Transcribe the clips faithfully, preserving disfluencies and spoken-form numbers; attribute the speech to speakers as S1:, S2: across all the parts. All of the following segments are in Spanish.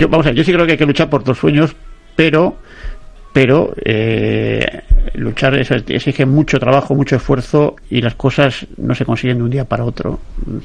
S1: yo, vamos a ver, yo sí creo que hay que luchar por tus sueños, pero pero eh, luchar eso exige mucho trabajo, mucho esfuerzo, y las cosas no se consiguen de un día para otro.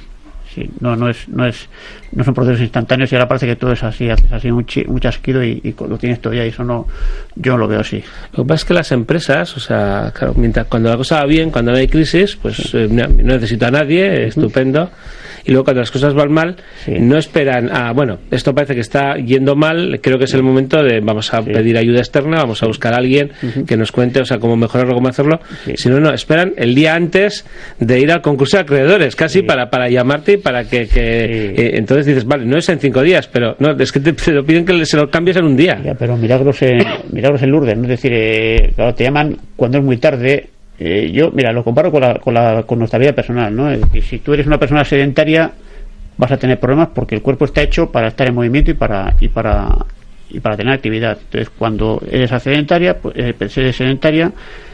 S1: Sí, no no es no es no son procesos instantáneos, y ahora parece que todo es así, haces así un, chi, un chasquido y, y lo tienes todo ya, y eso no, yo no lo veo así.
S2: Lo que pasa es que las empresas, o sea, claro, mientras cuando la cosa va bien, cuando no hay crisis, pues sí. eh, no, no necesito a nadie, uh-huh. estupendo. Y luego cuando las cosas van mal, sí. no esperan a, bueno, esto parece que está yendo mal, creo que es el momento de, vamos a sí. pedir ayuda externa, vamos a buscar a alguien uh-huh. que nos cuente, o sea, cómo mejorarlo, cómo hacerlo. Sí. Si no, no, esperan el día antes de ir al concurso de acreedores, casi sí. para, para llamarte y para que, que sí. eh, entonces dices, vale, no es en cinco días, pero no, es que te, te lo piden que se lo cambies en un día.
S1: Ya, pero milagros en, milagros en Lourdes, ¿no? Es decir, eh, claro, te llaman cuando es muy tarde. Eh, yo, mira, lo comparo con, la, con, la, con nuestra vida personal, ¿no? Es decir, si tú eres una persona sedentaria, vas a tener problemas porque el cuerpo está hecho para estar en movimiento y para y para y para tener actividad. Entonces, cuando eres sedentaria, pues eres sedentaria,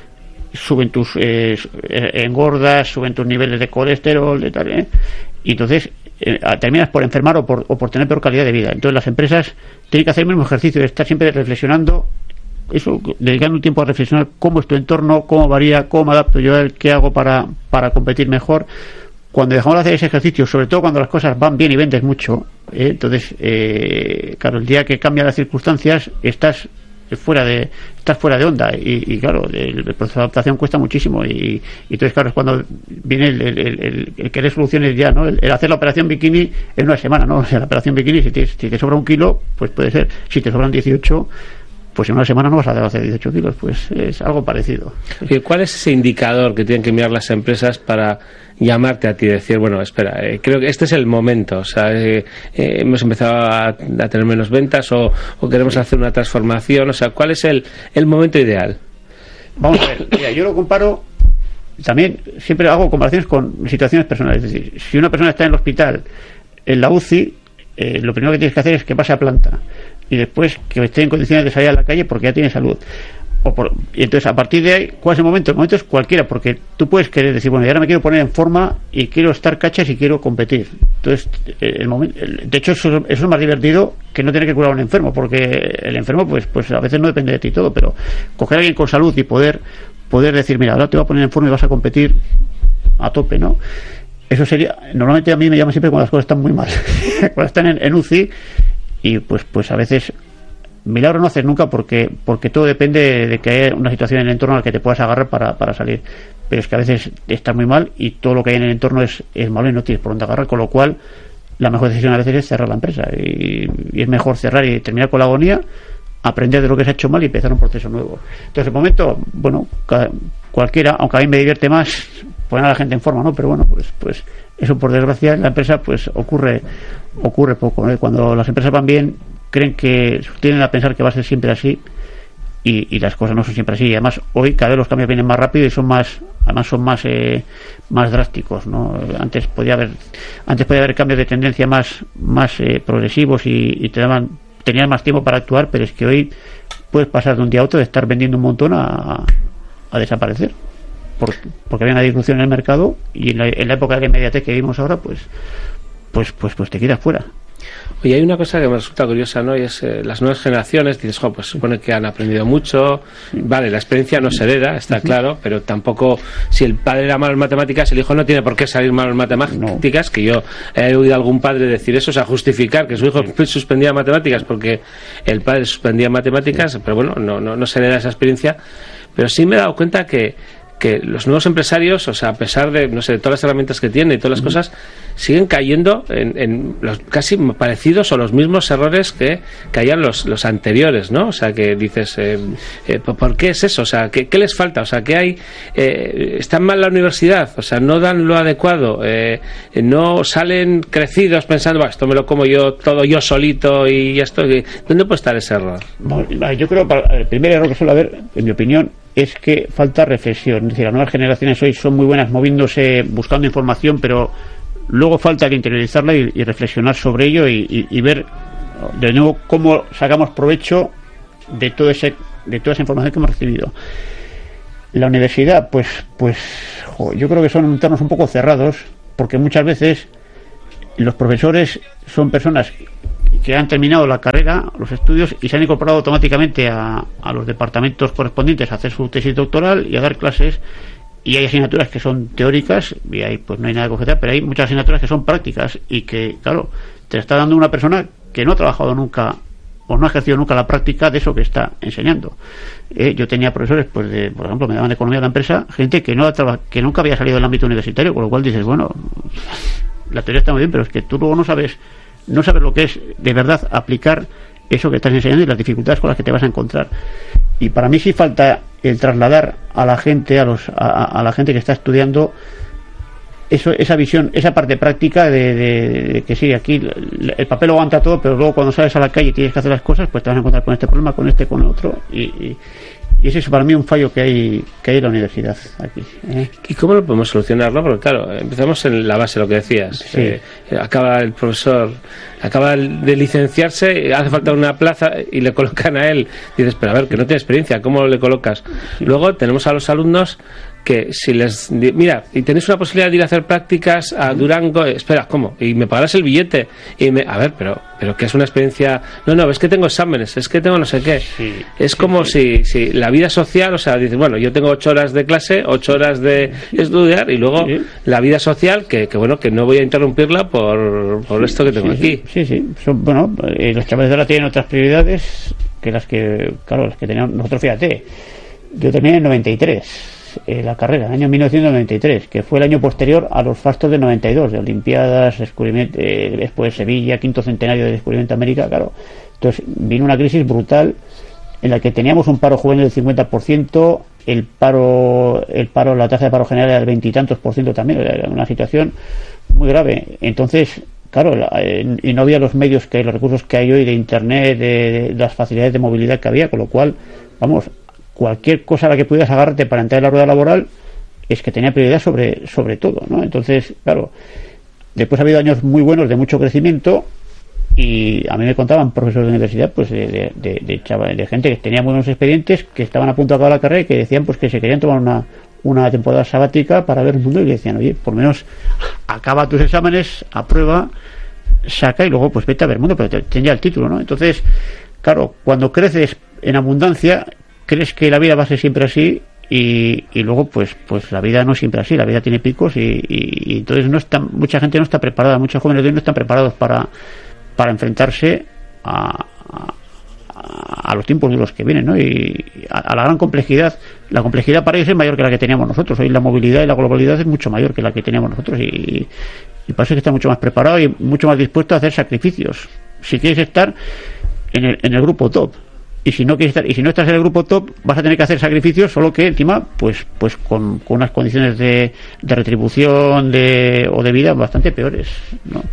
S1: suben tus eh, engordas, suben tus niveles de colesterol, de tal, ¿eh? Y entonces eh, terminas por enfermar o por o por tener peor calidad de vida. Entonces, las empresas tienen que hacer el mismo ejercicio de estar siempre reflexionando. Eso, dedicando un tiempo a reflexionar cómo es tu entorno, cómo varía, cómo me adapto yo a él, qué hago para, para competir mejor. Cuando dejamos de hacer ese ejercicio, sobre todo cuando las cosas van bien y vendes mucho, ¿eh? entonces, eh, claro, el día que cambian las circunstancias, estás fuera de estás fuera de onda, y, y claro, el, el proceso de adaptación cuesta muchísimo, y, y entonces, claro, es cuando viene el, el, el, el querer soluciones ya, ¿no? El, el hacer la operación bikini en una semana, ¿no? O sea, la operación bikini, si te, si te sobra un kilo, pues puede ser, si te sobran dieciocho, pues en una semana no vas a hacer dieciocho kilos, pues es algo parecido.
S2: ¿Cuál es ese indicador que tienen que mirar las empresas para llamarte a ti y decir, bueno, espera, eh, creo que este es el momento, o sea, eh, eh, hemos empezado a, a tener menos ventas, o, o queremos hacer una transformación, o sea, ¿cuál es el, el momento ideal?
S1: Vamos a ver, mira, yo lo comparo, también siempre hago comparaciones con situaciones personales, es decir, si una persona está en el hospital, en la U C I, eh, lo primero que tienes que hacer es que pase a planta, y después que esté en condiciones de salir a la calle porque ya tiene salud. O por, y entonces, a partir de ahí, ¿cuál es el momento? El momento es cualquiera, porque tú puedes querer decir, bueno, y ahora me quiero poner en forma y quiero estar cachas y quiero competir. Entonces, el momento, el, de hecho, eso, eso es más divertido que no tener que curar a un enfermo, porque el enfermo, pues, pues a veces no depende de ti todo, pero coger a alguien con salud y poder, poder decir, mira, ahora te voy a poner en forma y vas a competir a tope, ¿no? Eso sería, normalmente a mí me llama siempre cuando las cosas están muy mal, cuando están en, en U C I, y pues, pues a veces milagro no haces nunca, porque porque todo depende de que haya una situación en el entorno al que te puedas agarrar para, para salir, pero es que a veces estás muy mal y todo lo que hay en el entorno es, es malo y no tienes por dónde agarrar, con lo cual la mejor decisión a veces es cerrar la empresa, y, y es mejor cerrar y terminar con la agonía, aprender de lo que se ha hecho mal y empezar un proceso nuevo. Entonces, el momento, bueno, cada, cualquiera, aunque a mí me divierte más poner a la gente en forma, ¿no? Pero bueno, pues pues eso, por desgracia, en la empresa pues ocurre ocurre poco, ¿no? Cuando las empresas van bien, creen que tienden a pensar que va a ser siempre así, y, y las cosas no son siempre así, y además hoy cada vez los cambios vienen más rápido y son más, además son más eh, más drásticos, ¿no? Antes podía haber antes podía haber cambios de tendencia más más eh, progresivos, y, y te daban tenías más tiempo para actuar, pero es que hoy puedes pasar de un día a otro de estar vendiendo un montón a, a desaparecer, por, porque hay una disrupción en el mercado, y en la, en la época de inmediatez que vivimos ahora, pues pues pues pues te quedas fuera.
S2: Oye, hay una cosa que me resulta curiosa, ¿no? Y es eh, las nuevas generaciones, dices, jo, pues supone que han aprendido mucho, vale, la experiencia no se hereda, está claro, pero tampoco, si el padre era malo en matemáticas, el hijo no tiene por qué salir malo en matemáticas, no. Que yo he oído a algún padre decir eso, o sea, justificar que su hijo sí. suspendía matemáticas porque el padre suspendía matemáticas, sí. Pero bueno, no, no, no se hereda esa experiencia, pero sí me he dado cuenta que que los nuevos empresarios, o sea, a pesar de, no sé, de todas las herramientas que tienen y todas las mm. cosas, siguen cayendo en, en los casi parecidos o los mismos errores que caían los, los anteriores, ¿no? O sea, que dices, eh, eh, ¿por qué es eso? O sea, ¿qué, qué les falta? O sea, ¿qué hay? Eh, ¿Están mal la universidad? O sea, ¿no dan lo adecuado? Eh, ¿No salen crecidos pensando, bah, esto me lo como yo, todo yo solito y ya estoy? ¿Dónde puede estar ese error?
S1: Bueno, yo creo que el primer error que suele haber, en mi opinión, es que falta reflexión. Es decir, las nuevas generaciones hoy son muy buenas moviéndose, buscando información, pero luego falta que interiorizarla y, y reflexionar sobre ello, y, y, y ver de nuevo cómo sacamos provecho de todo ese de toda esa información que hemos recibido. La universidad, pues pues jo, yo creo que son entornos un poco cerrados, porque muchas veces los profesores son personas que han terminado la carrera, los estudios, y se han incorporado automáticamente a, a los departamentos correspondientes a hacer su tesis doctoral y a dar clases. Y hay asignaturas que son teóricas y ahí pues no hay nada que objetar, pero hay muchas asignaturas que son prácticas y que, claro, te está dando una persona que no ha trabajado nunca o no ha ejercido nunca la práctica de eso que está enseñando. Eh, yo tenía profesores, pues de, por ejemplo, me daban de economía de la empresa, gente que no traba, que nunca había salido del ámbito universitario, con lo cual dices, bueno, la teoría está muy bien, pero es que tú luego no sabes, no sabes lo que es de verdad aplicar eso que estás enseñando y las dificultades con las que te vas a encontrar. Y para mí sí falta el trasladar a la gente, a los a, a la gente que está estudiando eso, esa visión, esa parte práctica de, de, de que sí, aquí el, el papel lo aguanta todo, pero luego cuando sales a la calle y tienes que hacer las cosas, pues te vas a encontrar con este problema, con este, con el otro, y, y, y ese es para mí un fallo que hay que hay en la universidad aquí, ¿eh?
S2: ¿Y cómo lo podemos solucionar, no? Porque claro, empezamos en la base, lo que decías, sí. eh, acaba el profesor, acaba de licenciarse, hace falta una plaza y le colocan a él, dices, pero a ver, que no tiene experiencia, ¿cómo le colocas? Sí. Luego tenemos a los alumnos que si les... Mira, y tenéis una posibilidad de ir a hacer prácticas a Durango, espera, ¿cómo? Y me pagarás el billete. Y me, a ver, pero pero que es una experiencia... No, no, es que tengo exámenes, es que tengo no sé qué. Sí, es sí, como sí. Si, si la vida social, o sea, dices, bueno, yo tengo ocho horas de clase, ocho horas de estudiar, y luego sí. la vida social, que, que bueno, que no voy a interrumpirla por, por sí, esto que tengo
S1: sí,
S2: aquí.
S1: Sí, sí. Son, bueno, eh, los chavales de ahora tienen otras prioridades que las que, claro, las que teníamos nosotros, fíjate. Yo terminé en noventa y tres. Eh, la carrera, año mil novecientos noventa y tres, que fue el año posterior a los fastos de noventa y dos, de Olimpiadas, descubrimiento, eh, después Sevilla, quinto centenario de descubrimiento de América, claro. Entonces vino una crisis brutal en la que teníamos un paro juvenil del cincuenta por ciento, el paro, el paro, la tasa de paro general era del veintitantos por ciento también, era una situación muy grave. Entonces, claro, la, eh, y no había los medios que hay, los recursos que hay hoy de internet, de, de las facilidades de movilidad que había, con lo cual, vamos, cualquier cosa a la que pudieras agarrarte para entrar en la rueda laboral es que tenía prioridad sobre, sobre todo, ¿no? Entonces, claro, después ha habido años muy buenos de mucho crecimiento y a mí me contaban profesores de universidad, pues de, de, de, de, chavales, de gente que tenía muy buenos expedientes, que estaban a punto de acabar la carrera y que decían pues que se querían tomar una, una temporada sabática para ver el mundo, y decían, oye, por lo menos acaba tus exámenes, aprueba, saca y luego pues vete a ver el mundo, pero te, ten ya el título, ¿no? Entonces, claro, cuando creces en abundancia, crees que la vida va a ser siempre así y, y luego pues pues la vida no es siempre así, la vida tiene picos y, y, y entonces no está, mucha gente no está preparada, muchos jóvenes de hoy no están preparados para, para enfrentarse a, a, a los tiempos de los que vienen, ¿no? Y a, a la gran complejidad. La complejidad para ellos es mayor que la que teníamos nosotros. Hoy la movilidad y la globalidad es mucho mayor que la que teníamos nosotros y, y parece que está mucho más preparado y mucho más dispuesto a hacer sacrificios si quieres estar en el, en el grupo top. Y si no quieres estar, y si no estás en el grupo top, vas a tener que hacer sacrificios, solo que encima pues pues con, con unas condiciones de, de retribución de, o de vida bastante peores, ¿no?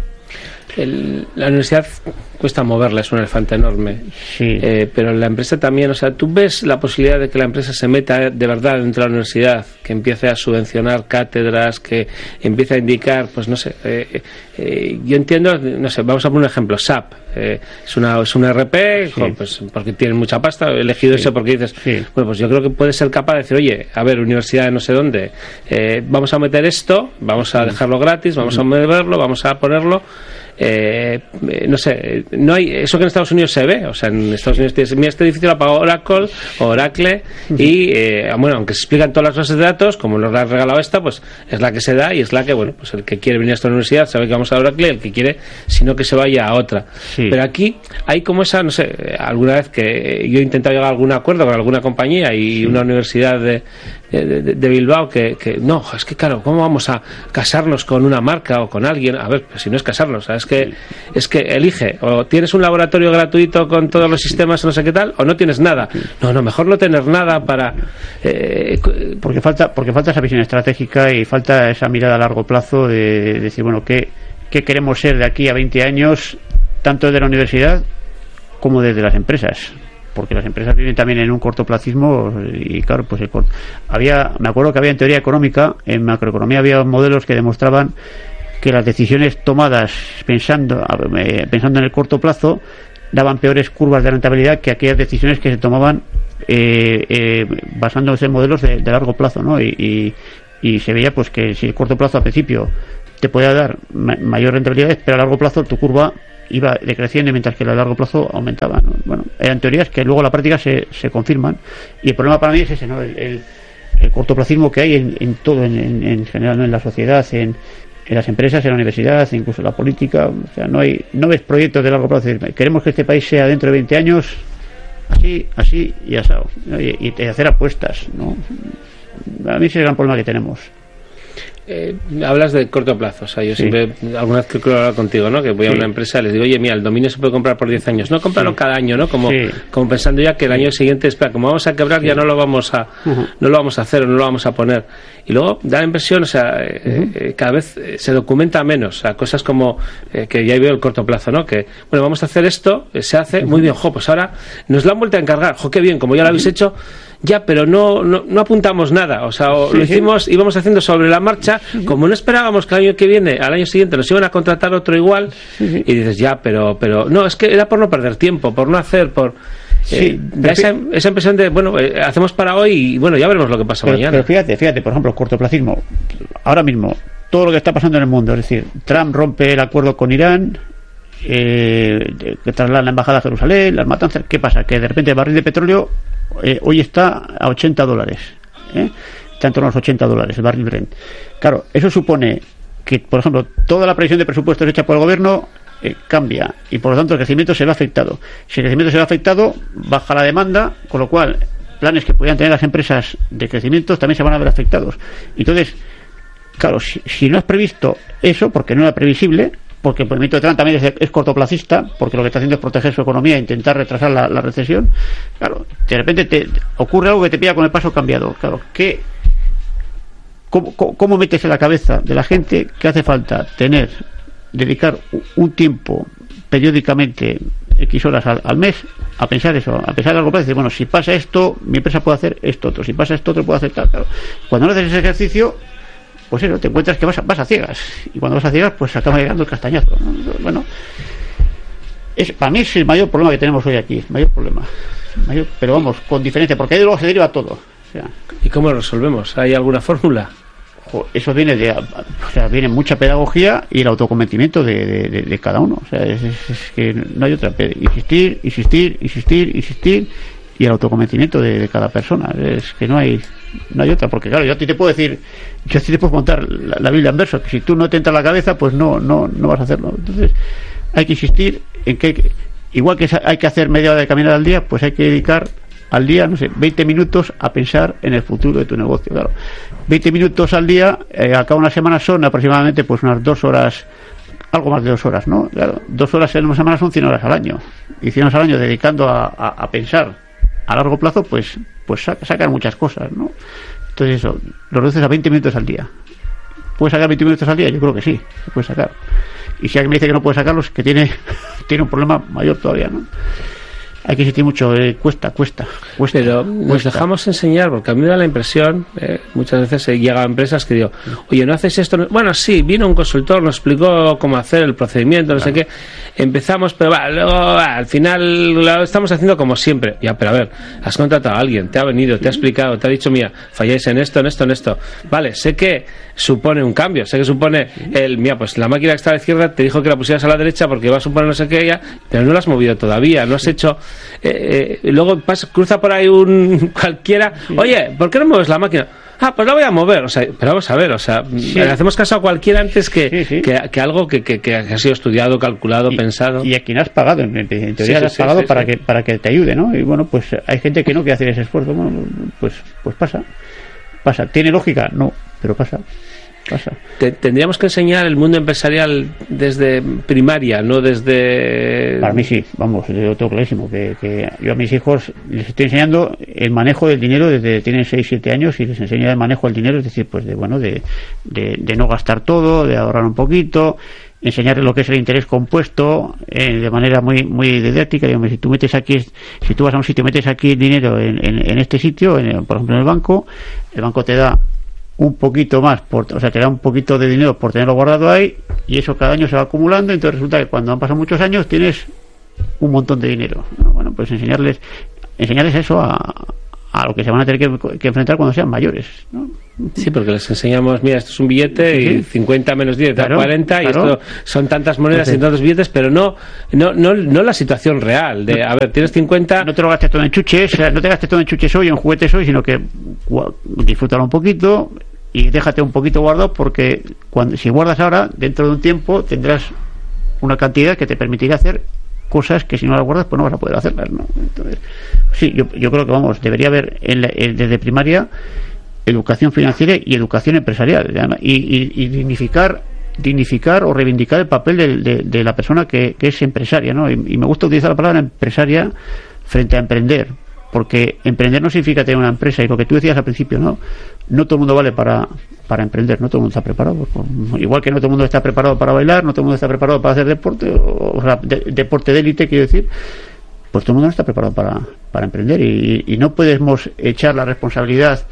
S2: El, la universidad cuesta moverla, es un elefante enorme,
S1: sí.
S2: eh, pero la empresa también, o sea, ¿tú ves la posibilidad de que la empresa se meta de verdad dentro de la universidad, que empiece a subvencionar cátedras, que empiece a indicar, pues no sé, eh, eh, yo entiendo, no sé, vamos a poner un ejemplo, S A P, eh, es una es un R P, sí. jo, pues porque tienen mucha pasta, he elegido sí. eso porque dices, sí. bueno, pues yo creo que puede ser capaz de decir, oye, a ver, universidad de no sé dónde, eh, vamos a meter esto, vamos a dejarlo gratis, vamos a moverlo, vamos a ponerlo. Eh, no sé, no hay eso que en Estados Unidos se ve, o sea, en Estados Unidos tienes, mira, este edificio lo paga Oracle, Oracle y eh, bueno, aunque se explican todas las bases de datos, como nos la ha regalado esta, pues es la que se da y es la que, bueno, pues el que quiere venir a esta universidad sabe que vamos a Oracle, el que quiere, sino que se vaya a otra. Sí. Pero aquí hay como esa, no sé, alguna vez que yo he intentado llegar a algún acuerdo con alguna compañía y sí. una universidad de De, de, de Bilbao que, que no, es que claro, ¿cómo vamos a casarnos con una marca o con alguien? A ver, pues si no es casarnos, ¿sabes? Es que, es que elige, o tienes un laboratorio gratuito con todos los sistemas, no sé qué tal, o no tienes nada. No, no, mejor no tener nada para... Eh,
S1: porque falta porque falta esa visión estratégica y falta esa mirada a largo plazo de, de decir, bueno, ¿qué, ¿qué queremos ser de aquí a veinte años, tanto desde la universidad como desde las empresas? Porque las empresas viven también en un cortoplacismo y claro, pues el corto. había me acuerdo que había en teoría económica, en macroeconomía había modelos que demostraban que las decisiones tomadas pensando pensando en el corto plazo daban peores curvas de rentabilidad que aquellas decisiones que se tomaban eh, eh, basándose en modelos de, de largo plazo, ¿no? Y, y, y se veía pues que si el corto plazo al principio te podía dar ma- mayor rentabilidad, pero a largo plazo tu curva iba decreciendo mientras que a largo plazo aumentaba, ¿no? Bueno, eran teorías que luego en la práctica se, se confirman, y el problema para mí es ese, ¿no? El, el, el cortoplacismo que hay en, en todo, en, en, en general, ¿no? En la sociedad, en, en las empresas, en la universidad, incluso en la política. O sea, no hay, no ves proyectos de largo plazo. Queremos que este país sea dentro de veinte años así, así y asado, ¿no? y, y hacer apuestas, ¿no? A mí ese es el gran problema que tenemos.
S2: Eh, hablas de corto plazo, o sea, yo
S1: Sí.
S2: siempre, alguna vez que quiero hablar contigo, ¿no? Que voy a
S1: Sí.
S2: una empresa y les digo, oye, mira, el dominio se puede comprar por diez años, no comprarlo
S1: Sí.
S2: cada año, ¿no? Como,
S1: Sí.
S2: como pensando ya que el año siguiente, espera, como vamos a quebrar,
S1: Sí.
S2: ya no lo vamos a,
S1: Uh-huh.
S2: no lo vamos a hacer o no lo vamos a poner. Y luego da la impresión, o sea, eh,
S1: Uh-huh.
S2: eh, cada vez eh, se documenta menos, o sea, cosas como eh, que ya veo el corto plazo, ¿no? Que, bueno, vamos a hacer esto, eh, se hace, muy bien, jo, pues ahora nos lo han vuelto a encargar, jo, qué bien, como ya lo habéis hecho. Ya, pero no, no, no apuntamos nada, o sea, o
S1: Sí,
S2: lo
S1: sí.
S2: hicimos, íbamos haciendo sobre la marcha, como no esperábamos que el año que viene, al año siguiente nos iban a contratar otro igual,
S1: Sí, sí.
S2: y dices, ya, pero, pero, no, es que era por no perder tiempo, por no hacer, por...
S1: Sí,
S2: eh, da
S1: pero
S2: esa,
S1: fí-
S2: esa impresión de, bueno, eh, hacemos para hoy y, bueno, ya veremos lo que pasa
S1: Pero,
S2: mañana.
S1: pero fíjate, fíjate, por ejemplo, cortoplacismo. Ahora mismo, todo lo que está pasando en el mundo, es decir, Trump rompe el acuerdo con Irán, eh, que traslada la embajada a Jerusalén, las matanzas. ¿Qué pasa? Que de repente el barril de petróleo eh, hoy está a ochenta dólares, ¿eh? Está en torno a los ochenta dólares el barril Brent. Claro, eso supone que, por ejemplo, toda la previsión de presupuestos hecha por el gobierno eh, cambia, y por lo tanto el crecimiento se ve afectado. Si el crecimiento se ve afectado, baja la demanda, con lo cual planes que podían tener las empresas de crecimiento también se van a ver afectados. Entonces, claro, si, si no has previsto eso, porque no era previsible, porque el movimiento de Trump también es, es cortoplacista, porque lo que está haciendo es proteger su economía e intentar retrasar la, la recesión, claro, de repente te ocurre algo que te pilla con el paso cambiado. Claro, ¿qué, cómo, cómo, cómo metes en la cabeza de la gente que hace falta tener, dedicar un tiempo periódicamente, X horas al, al mes, a pensar eso, a pensar a largo plazo? Decir, bueno, si pasa esto, mi empresa puede hacer esto otro, si pasa esto otro, puede hacer tal. Claro, cuando no haces ese ejercicio, pues eso, te encuentras que vas a, vas a ciegas, y cuando vas a ciegas, pues acaba llegando el castañazo, ¿no? Bueno, es, para mí es el mayor problema que tenemos hoy aquí, el mayor problema, mayor, pero vamos, con diferencia, porque ahí luego se deriva todo. O sea,
S2: ¿Y cómo lo resolvemos? ¿Hay alguna fórmula?
S1: jo, eso viene de, o sea, viene mucha pedagogía y el autoconvencimiento de, de, de, de cada uno. O sea, es, es, es que no hay otra. Insistir, insistir, insistir, insistir, y el autoconvencimiento de, de cada persona. Es que no hay no hay otra, porque claro, yo a ti te puedo decir, yo a ti te puedo contar la, la Biblia en verso, que si tú no te entra en la cabeza, pues no no no vas a hacerlo. Entonces hay que insistir en que, hay que igual que hay que hacer media hora de caminar al día, pues hay que dedicar al día, no sé, veinte minutos a pensar en el futuro de tu negocio. Claro, veinte minutos al día, eh, a cabo de una semana son aproximadamente pues unas dos horas, algo más de dos horas, ¿no? Claro, dos horas en una semana son cien horas al año, y cien horas al año dedicando a, a, a pensar a largo plazo, pues pues saca, sacan muchas cosas, ¿no? Entonces eso, lo reduces a veinte minutos al día. ¿Puedes sacar veinte minutos al día? Yo creo que sí, se puede sacar. Y si alguien me dice que no puede sacarlos, que tiene tiene un problema mayor todavía, ¿no? Hay que insistir mucho, eh, cuesta, cuesta, cuesta.
S2: Pero nos
S1: cuesta.
S2: dejamos enseñar, porque a mí me da la impresión, eh, muchas veces he llegado a empresas que digo, oye, ¿no haces esto? Bueno, sí, vino un consultor, nos explicó cómo hacer el procedimiento, no
S1: Claro.
S2: sé qué. Empezamos, pero va, luego va, al final lo estamos haciendo como siempre. Ya, pero a ver, has contratado a alguien, te ha venido, te ha explicado, te ha dicho, mira, falláis en esto, en esto, en esto. Vale, sé que supone un cambio, sé que supone el, mira, pues la máquina que está a la izquierda te dijo que la pusieras a la derecha porque va a suponer no sé qué, ya, pero no la has movido todavía, no has hecho... Eh, eh, y luego pasa, cruza por ahí un cualquiera, oye, ¿por qué no mueves la máquina? Ah, pues la voy a mover, o sea, pero vamos a ver, o sea,
S1: Sí.
S2: le hacemos caso a cualquiera antes que,
S1: Sí, sí.
S2: que, que algo que, que, que ha sido estudiado, calculado,
S1: y,
S2: pensado.
S1: y a quien has pagado, en, en teoría
S2: Sí, sí,
S1: le has
S2: sí,
S1: pagado
S2: sí,
S1: para
S2: sí.
S1: que para que te ayude, ¿no? Y bueno, pues hay gente que no quiere hacer ese esfuerzo. Bueno, pues pues pasa, pasa. ¿Tiene lógica? No, pero pasa, pasa.
S2: Te- tendríamos que enseñar el mundo empresarial desde primaria, no desde...
S1: Para mí sí, vamos, yo tengo clarísimo que, que yo a mis hijos les estoy enseñando el manejo del dinero desde que tienen seis siete años, y les enseño el manejo del dinero, es decir, pues de bueno, de, de, de no gastar todo, de ahorrar un poquito, enseñarles lo que es el interés compuesto eh, de manera muy muy didáctica. Digamos, si tú metes aquí, si tú vas a un sitio, metes aquí el dinero en, en, en este sitio, en, por ejemplo en el banco, el banco te da un poquito más, por, o sea, te da un poquito de dinero por tenerlo guardado ahí, y eso cada año se va acumulando. Entonces resulta que cuando han pasado muchos años tienes un montón de dinero, ¿no? Bueno, pues enseñarles enseñarles eso a, a, a lo que se van a tener que, que enfrentar cuando sean mayores, ¿no?
S2: Sí, porque les enseñamos, mira, esto es un billete sí, y cincuenta menos diez da claro, cuarenta claro. Y esto son tantas monedas okay. y tantos billetes, pero no, no no no la situación real de, a ver, tienes cincuenta...
S1: No te lo gastes todo en chuches, no te gastes todo en chuches hoy, en juguetes hoy, sino que disfrútalo un poquito y déjate un poquito guardado, porque cuando si guardas ahora, dentro de un tiempo tendrás una cantidad que te permitirá hacer cosas que si no las guardas pues no vas a poder hacerlas, ¿no? Entonces, sí, yo, yo creo que vamos, debería haber en la, en, desde primaria educación financiera y educación empresarial, y, y, y dignificar dignificar o reivindicar el papel de, de, de la persona que, que es empresaria, ¿no? Y, y me gusta utilizar la palabra empresaria frente a emprender, porque emprender no significa tener una empresa, y lo que tú decías al principio, no no todo el mundo vale para para emprender, no todo el mundo está preparado, igual que no todo el mundo está preparado para bailar, no todo el mundo está preparado para hacer deporte, o, o sea, de, deporte de élite, quiero decir, pues todo el mundo no está preparado para, para emprender, y, y no podemos echar la responsabilidad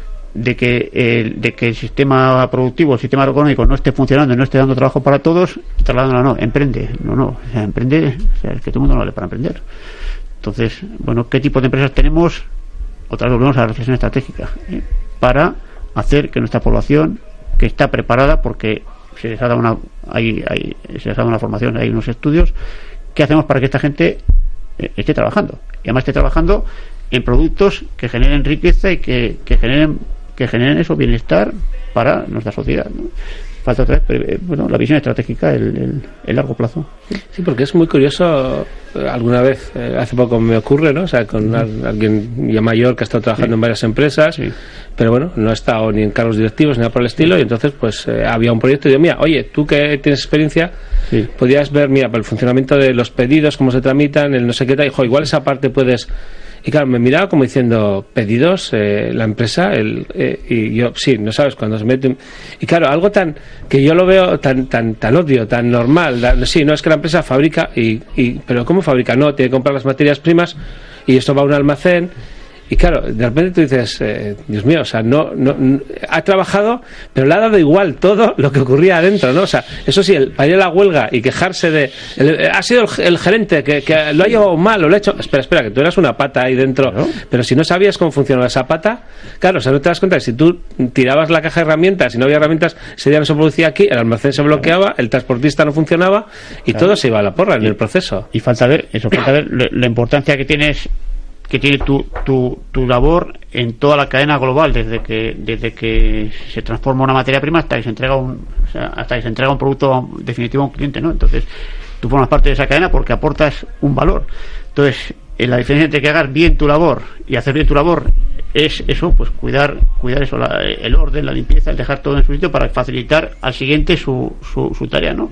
S1: de que el, de que el sistema productivo, el sistema económico no esté funcionando y no esté dando trabajo para todos, trasladándolo, no, emprende, no, no, o sea, emprende, o sea, es que todo el mundo no vale para emprender. Entonces, bueno, ¿qué tipo de empresas tenemos? Otra vez volvemos a la reflexión estratégica, ¿eh? Para hacer que nuestra población, que está preparada, porque se les ha dado una, hay, hay, se les ha dado una formación, hay unos estudios, ¿qué hacemos para que esta gente eh, esté trabajando? Y además esté trabajando en productos que generen riqueza y que, que generen que generen eso, bienestar para nuestra sociedad, ¿no? Falta otra vez, pero, eh, bueno, la visión estratégica, el, el, el largo plazo.
S2: Sí, porque es muy curioso, alguna vez, eh, hace poco me ocurre, ¿no? O sea, con una, alguien ya mayor que ha estado trabajando sí. en varias empresas, sí. pero bueno, no ha estado ni en cargos directivos ni nada por el estilo, sí. y entonces pues eh, había un proyecto y digo, mira, oye, tú que tienes experiencia, sí. podías ver, mira, para el funcionamiento de los pedidos, cómo se tramitan, el no sé qué tal, y jo, igual esa parte puedes... Y claro, me miraba como diciendo, pedidos, eh, la empresa, el, eh, y yo, sí, no sabes, cuando se meten... Y claro, algo tan, que yo lo veo tan tan tan obvio, tan normal, da, sí, no es que la empresa fabrica, y, y pero ¿cómo fabrica? No, tiene que comprar las materias primas, y esto va a un almacén, y claro, de repente tú dices, eh, Dios mío, o sea, no, no, no ha trabajado, pero le ha dado igual todo lo que ocurría adentro, ¿no? O sea, eso sí, el, para ir a la huelga y quejarse de... El, ha sido el, el gerente que, que lo ha llevado mal o lo ha hecho... Espera, espera, que tú eras una pata ahí dentro, ¿no? Pero si no sabías cómo funcionaba esa pata, claro, o sea, no te das cuenta que si tú tirabas la caja de herramientas y no había herramientas, ese día no se producía aquí, el almacén se bloqueaba, el transportista no funcionaba y claro. todo se iba a la porra en y, el proceso.
S1: Y falta ver, eso, falta ver la, la importancia que tienes... que tiene tu, tu, tu labor en toda la cadena global, desde que desde que se transforma una materia prima hasta que se entrega un o sea, hasta que se entrega un producto definitivo a un cliente, ¿no? Entonces tú formas parte de esa cadena porque aportas un valor. Entonces eh, la diferencia entre que hagas bien tu labor y hacer bien tu labor es eso, pues cuidar cuidar eso, la, el orden, la limpieza, el dejar todo en su sitio para facilitar al siguiente su, su, su tarea, ¿no?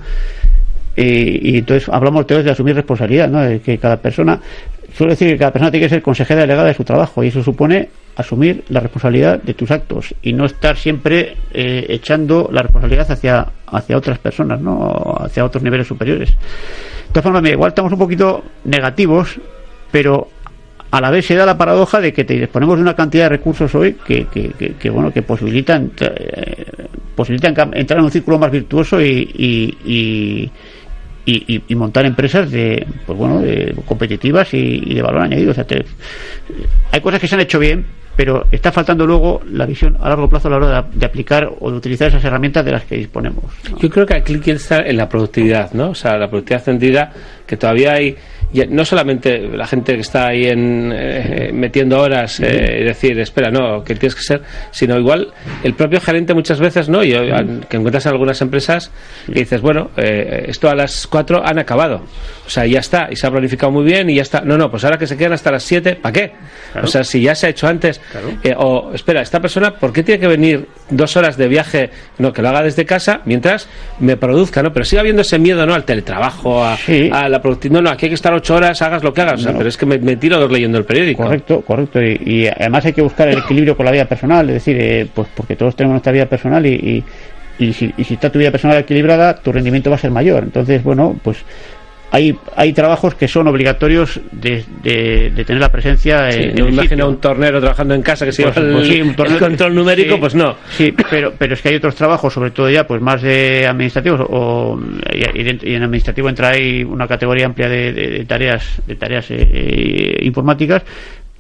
S1: Eh, y entonces hablamos de asumir responsabilidad, ¿no? De que cada persona, suelo decir que cada persona tiene que ser consejera delegada de su trabajo, y eso supone asumir la responsabilidad de tus actos y no estar siempre eh, echando la responsabilidad hacia hacia otras personas, ¿no? Hacia otros niveles superiores. De todas formas, igual estamos un poquito negativos, pero a la vez se da la paradoja de que te disponemos de una cantidad de recursos hoy que, que, que, que bueno, que posibilitan eh, posibilitan entrar en un círculo más virtuoso y, y, y Y, y, y montar empresas de pues bueno de competitivas y, y de valor añadido. O sea, te, hay cosas que se han hecho bien, pero está faltando luego la visión a largo plazo a la hora de, de aplicar o de utilizar esas herramientas de las que disponemos, ¿no?
S2: Yo creo que aquí quiere estar en la productividad, ¿no? O sea, la productividad extendida, que todavía hay, no solamente la gente que está ahí en, eh, metiendo horas y eh, decir, espera, no, que tienes que ser, sino igual el propio gerente muchas veces, ¿no? Yo, que encuentras en algunas empresas que dices, bueno, eh, esto a las cuatro han acabado, o sea, ya está, y se ha planificado muy bien y ya está. No, no, pues ahora que se quedan hasta las siete, ¿para qué? Claro. O sea, si ya se ha hecho antes, claro. eh, o espera, esta persona, ¿por qué tiene que venir dos horas de viaje? No, que lo haga desde casa mientras me produzca, ¿no? Pero sigue habiendo ese miedo, ¿no? Al teletrabajo, a, sí. a la productividad. No, no, aquí hay que estar ocho horas, hagas lo que hagas, o sea, no. Pero es que me, me tiro dos leyendo el periódico.
S1: Correcto, correcto, y, y además hay que buscar el equilibrio con la vida personal, es decir, eh, pues porque todos tenemos nuestra vida personal y, y, y, si, y si está tu vida personal equilibrada, tu rendimiento va a ser mayor. Entonces, bueno, pues hay hay trabajos que son obligatorios de, de, de tener la presencia
S2: sí,
S1: en
S2: no me imagino a un tornero trabajando en casa que se
S1: pues,
S2: lleva el,
S1: pues sí, un tornero,
S2: el control numérico,
S1: sí,
S2: pues no.
S1: Sí, pero pero es que hay otros trabajos, sobre todo ya pues más de administrativos, o y, y en administrativo entra ahí una categoría amplia de, de, de tareas de tareas eh, informáticas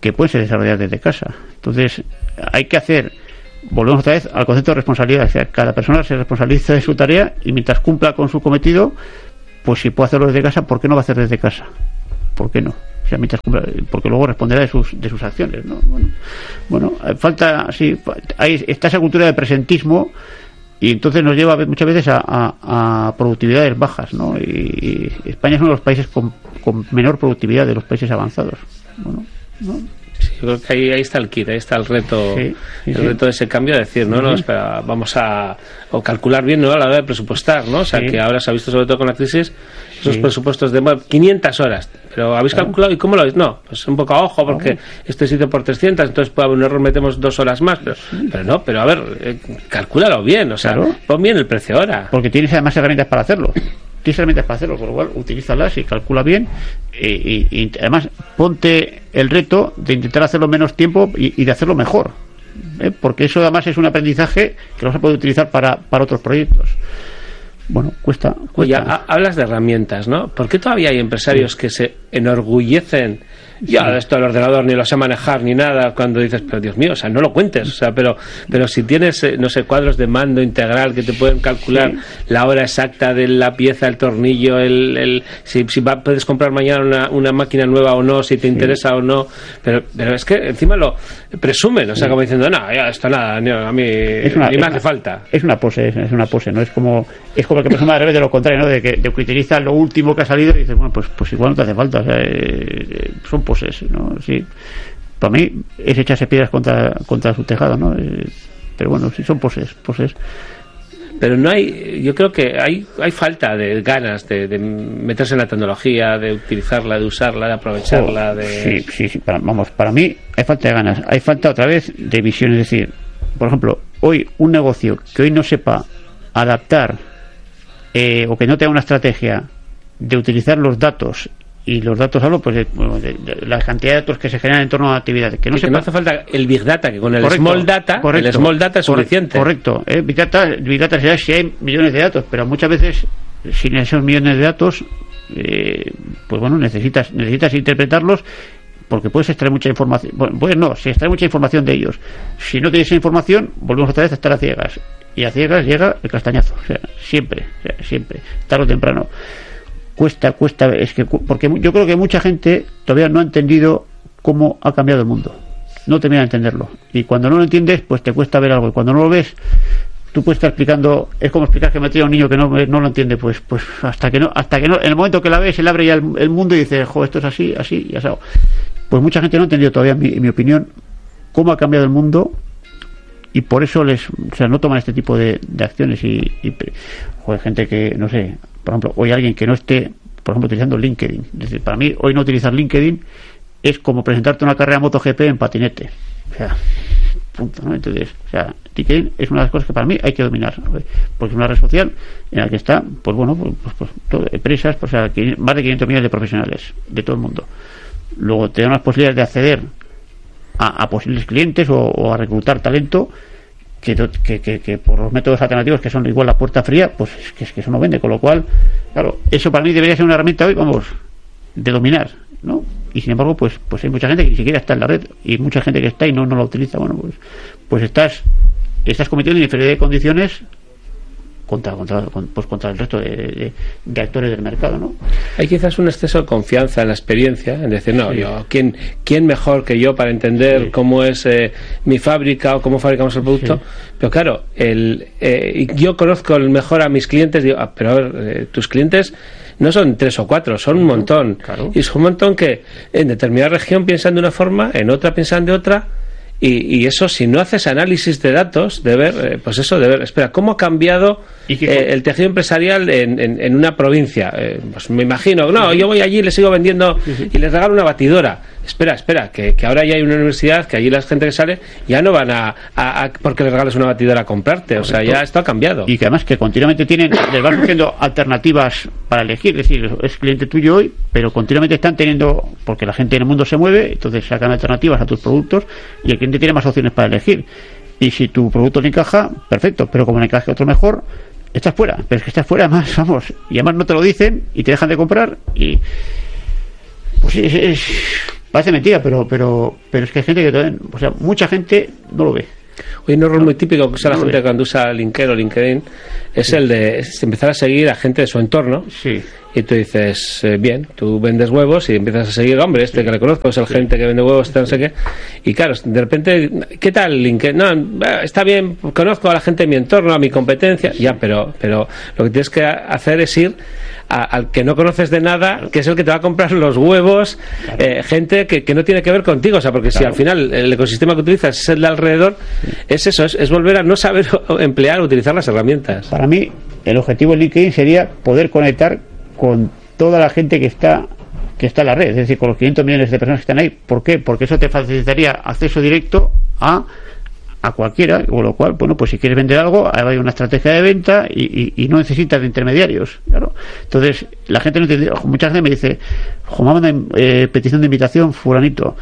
S1: que pueden ser desarrolladas desde casa. Entonces, hay que hacer, volvemos otra vez al concepto de responsabilidad, o sea, cada persona se responsabiliza de su tarea y mientras cumpla con su cometido, pues si puede hacerlo desde casa, ¿por qué no va a hacer desde casa? ¿Por qué no? O sea, mientras cumpla, porque luego responderá de sus de sus acciones, ¿no? Bueno, bueno, falta, sí, hay, está esa cultura de presentismo y entonces nos lleva muchas veces a, a, a productividades bajas, ¿no? Y, y España es uno de los países con, con menor productividad de los países avanzados. Bueno, ¿no?
S2: Sí, yo creo que ahí, ahí está el kit, ahí está el reto, sí, sí, el sí. reto de ese cambio, de decir, no, no, uh-huh. espera, vamos a o calcular bien, ¿no?, a la hora de presupuestar, ¿no? O sea, sí. que ahora se ha visto sobre todo con la crisis esos sí. presupuestos de bueno, quinientas horas, pero ¿habéis claro. calculado y cómo lo habéis? No, pues un poco a ojo, porque uh-huh. esto es sitio por trescientas, entonces puede haber un error, metemos dos horas más, pero, sí. pero no, pero a ver, eh, calcúlalo bien, o sea, claro. pon bien el precio ahora.
S1: Porque tienes además herramientas para hacerlo. Tienes herramientas para hacerlo, con lo cual utilízalas y calcula bien y, y, y además ponte el reto de intentar hacerlo menos tiempo y, y de hacerlo mejor, ¿eh? Porque eso además es un aprendizaje que no se puede utilizar para, para otros proyectos. Bueno, cuesta, cuesta.
S2: Oye, a, hablas de herramientas, ¿no? ¿Por qué todavía hay empresarios sí. que se enorgullecen ya de esto del ordenador, ni lo sé manejar ni nada, cuando dices, pero Dios mío, o sea, no lo cuentes, o sea, pero pero si tienes, no sé, cuadros de mando integral que te pueden calcular sí. la hora exacta de la pieza, el tornillo, el, el si, si va, puedes comprar mañana una, una máquina nueva o no, si te interesa sí. o no, pero pero es que encima lo presumen, o sea, sí. como diciendo, no, ya esto nada, a mí
S1: una,
S2: ni me hace
S1: una,
S2: falta.
S1: Es una pose, es una pose, no es como es como el que presume al revés de lo contrario, ¿no? De que, de que utiliza lo último que ha salido y dices, bueno, pues pues igual no te hace falta, o sea, eh, son poses, ¿no? Sí, para mí es echarse piedras contra contra su tejado, ¿no? Eh, pero bueno, sí son poses, poses.
S2: Pero no hay, yo creo que hay hay falta de ganas de, de meterse en la tecnología, de utilizarla, de usarla, de aprovecharla, oh, de
S1: sí, sí, sí, para, vamos, para mí hay falta de ganas, hay falta otra vez de visión, es decir, por ejemplo, hoy un negocio que hoy no sepa adaptar eh, o que no tenga una estrategia de utilizar los datos. Y los datos hablo pues de, bueno, de, de la cantidad de datos que se generan en torno a actividades que no,
S2: que no hace falta el big data, que con el correcto, small data correcto, el small data es suficiente.
S1: Correcto, eh, big data big data será si hay millones de datos, pero muchas veces sin esos millones de datos eh, pues bueno, necesitas necesitas interpretarlos, porque puedes extraer mucha información, bueno, pues no, se extrae mucha información de ellos. Si no tienes esa información, volvemos otra vez a estar a ciegas, y a ciegas llega el castañazo, o sea, siempre, o sea, siempre, tarde o temprano. Cuesta, cuesta, es que porque yo creo que mucha gente todavía no ha entendido cómo ha cambiado el mundo, no termina de entenderlo, y cuando no lo entiendes pues te cuesta ver algo, y cuando no lo ves tú puedes estar explicando, es como explicar geometría a un niño que no, no lo entiende, pues pues hasta que no, hasta que no, en el momento que la ves, él abre ya el, el mundo y dice, jo, esto es así, así y así. Pues mucha gente no ha entendido todavía, en mi, en mi opinión, cómo ha cambiado el mundo, y por eso les, o sea, no toman este tipo de, de acciones y, y joder, gente que, no sé, por ejemplo, hoy alguien que no esté, por ejemplo, utilizando LinkedIn. Es decir, para mí, hoy no utilizar LinkedIn es como presentarte una carrera MotoGP en patinete. O sea, punto, ¿no? Entonces, o sea, LinkedIn es una de las cosas que para mí hay que dominar, ¿no? Porque es una red social en la que está, pues bueno, pues, pues, pues todo, empresas, pues, o sea, más de quinientos millones de profesionales de todo el mundo. Luego te dan las posibilidades de acceder a, a posibles clientes o, o a reclutar talento. Que, que, que, que por los métodos alternativos que son igual la puerta fría, pues es que, es que eso no vende, con lo cual, claro, eso para mí debería ser una herramienta hoy, vamos, de dominar, ¿no? Y sin embargo, pues pues hay mucha gente que ni siquiera está en la red, y mucha gente que está y no, no la utiliza. Bueno, pues pues estás estás cometiendo inferioridad de condiciones contra contra pues contra el resto de, de, de actores del mercado, ¿no?
S2: Hay quizás un exceso de confianza en la experiencia, en decir, no, sí. yo quién quién mejor que yo para entender sí. cómo es eh, mi fábrica o cómo fabricamos el producto, sí. pero claro, el eh, yo conozco el mejor a mis clientes, digo, ah, pero a ver, eh, tus clientes no son tres o cuatro, son un montón, claro. Y es un montón que en determinada región piensan de una forma, en otra piensan de otra. Y, y eso, si no haces análisis de datos, de ver, eh, pues eso, de ver, espera, ¿cómo ha cambiado eh, el tejido empresarial en, en, en una provincia? Eh, pues me imagino, no, yo voy allí y le sigo vendiendo y les regalo una batidora. Espera, espera, que, que ahora ya hay una universidad, que allí la gente que sale ya no van a, a, a porque les regales una batidora a comprarte, o sea, ya esto ha cambiado.
S1: Y que además que continuamente tienen, les van surgiendo alternativas para elegir, es decir, es cliente tuyo hoy, pero continuamente están teniendo, porque la gente en el mundo se mueve, entonces sacan alternativas a tus productos y el cliente tiene más opciones para elegir. Y si tu producto le encaja, perfecto, pero como le encaje otro mejor, estás fuera. Pero es que estás fuera, además, vamos, y además no te lo dicen y te dejan de comprar y pues es, es parece mentira, pero pero pero es que hay gente que todavía, o sea, mucha gente no lo ve.
S2: Hoy un error muy típico que usa la gente cuando usa LinkedIn o LinkedIn es sí. el de es empezar a seguir a gente de su entorno.
S1: Sí.
S2: Y tú dices, eh, bien, tú vendes huevos y empiezas a seguir, hombre, este sí. que le conozco es el sí. gente que vende huevos, este no sé qué. Y claro, de repente, ¿qué tal LinkedIn? No, está bien, conozco a la gente de mi entorno, a mi competencia. Ya, pero pero lo que tienes que hacer es ir a, al que no conoces de nada, que es el que te va a comprar los huevos, claro. eh, gente que, que no tiene que ver contigo. O sea, porque claro. si al final el ecosistema que utilizas es el de alrededor, sí. es eso, es, es volver a no saber emplear o utilizar las herramientas.
S1: Para mí, el objetivo de LinkedIn sería poder conectar con toda la gente que está que está en la red, es decir, con los quinientos millones de personas que están ahí. ¿Por qué? Porque eso te facilitaría acceso directo a a cualquiera, con lo cual, bueno, pues si quieres vender algo, hay una estrategia de venta y, y, y no necesitas de intermediarios, claro. Entonces, la gente no entiende, mucha gente me dice, jo, me mandan eh, petición de invitación, fulanito,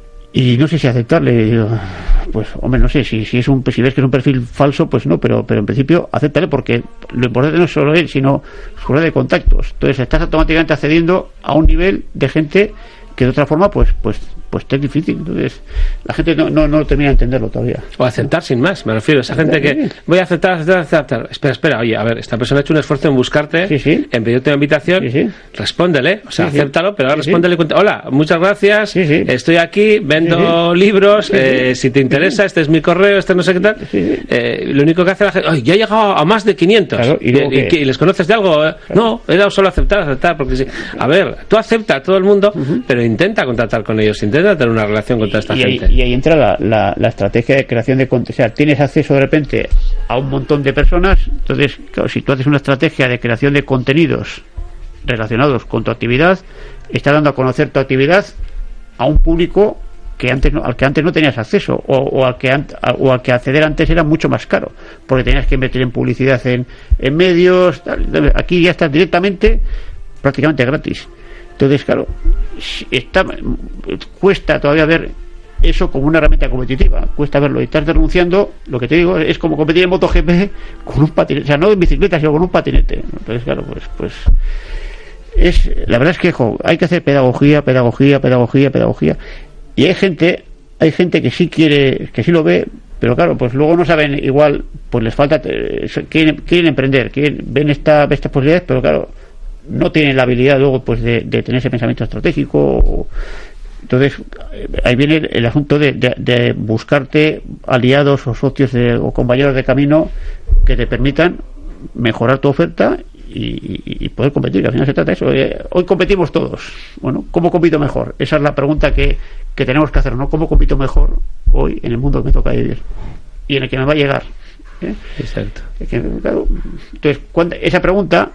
S1: y no sé si aceptarle. Digo, pues hombre, no sé, si, si es un si ves que es un perfil falso, pues no, pero pero en principio acéptale, porque lo importante no es solo él, sino su red de contactos. Entonces estás automáticamente accediendo a un nivel de gente que de otra forma pues pues pues es difícil. Entonces la gente no no, no termina de entenderlo todavía.
S2: O aceptar sin más, me refiero a esa gente que voy a aceptar, aceptar, aceptar. Espera, espera, oye, a ver, esta persona ha hecho un esfuerzo en buscarte,
S1: sí, sí.
S2: en pedirte una invitación, sí, sí. respóndele, o sea, sí, acéptalo, sí. pero ahora sí, respóndele, sí. hola, muchas gracias, sí, sí. estoy aquí, vendo sí, sí. libros, sí, sí. Eh, si te interesa, este es mi correo, este no sé qué tal. Sí, sí. Eh, lo único que hace la gente, oye, ya he llegado a más de quinientos, claro, ¿y, y, y, y les conoces de algo? Claro. No, he dado solo aceptar, aceptar, porque sí. A ver, tú acepta a todo el mundo, uh-huh. pero intenta contactar con ellos, intenta tener una relación con toda esta
S1: y,
S2: gente.
S1: Ahí, y ahí entra la, la, la estrategia de creación de contenido. O sea, tienes acceso de repente a un montón de personas, entonces, claro, si tú haces una estrategia de creación de contenidos relacionados con tu actividad, estás dando a conocer tu actividad a un público que antes no, al que antes no tenías acceso, o, o, al que a, o al que acceder antes era mucho más caro, porque tenías que invertir en publicidad en, en medios, tal. Aquí ya estás directamente, prácticamente gratis. Entonces, claro, está, cuesta todavía ver eso como una herramienta competitiva, cuesta verlo, y estás denunciando, lo que te digo, es como competir en MotoGP con un patinete, o sea, no en bicicleta, sino con un patinete. Entonces, claro, pues pues es la verdad es que jo, hay que hacer pedagogía, pedagogía, pedagogía, pedagogía, y hay gente, hay gente que sí quiere, que sí lo ve, pero claro, pues luego no saben, igual, pues les falta, quieren, quieren emprender, quieren, ven esta, estas posibilidades, pero claro, no tienen la habilidad luego pues de, de tener ese pensamiento estratégico. O, entonces ahí viene el, el asunto de, de, de buscarte aliados o socios de, o compañeros de camino que te permitan mejorar tu oferta y, y, y poder competir. Al final se trata de eso. Hoy competimos todos. Bueno, ¿cómo compito mejor? Esa es la pregunta que, que tenemos que hacer, ¿no? ¿Cómo compito mejor hoy en el mundo que me toca vivir y en el que me va a llegar? ¿Eh?
S2: Exacto.
S1: Que, claro, entonces cuando, esa pregunta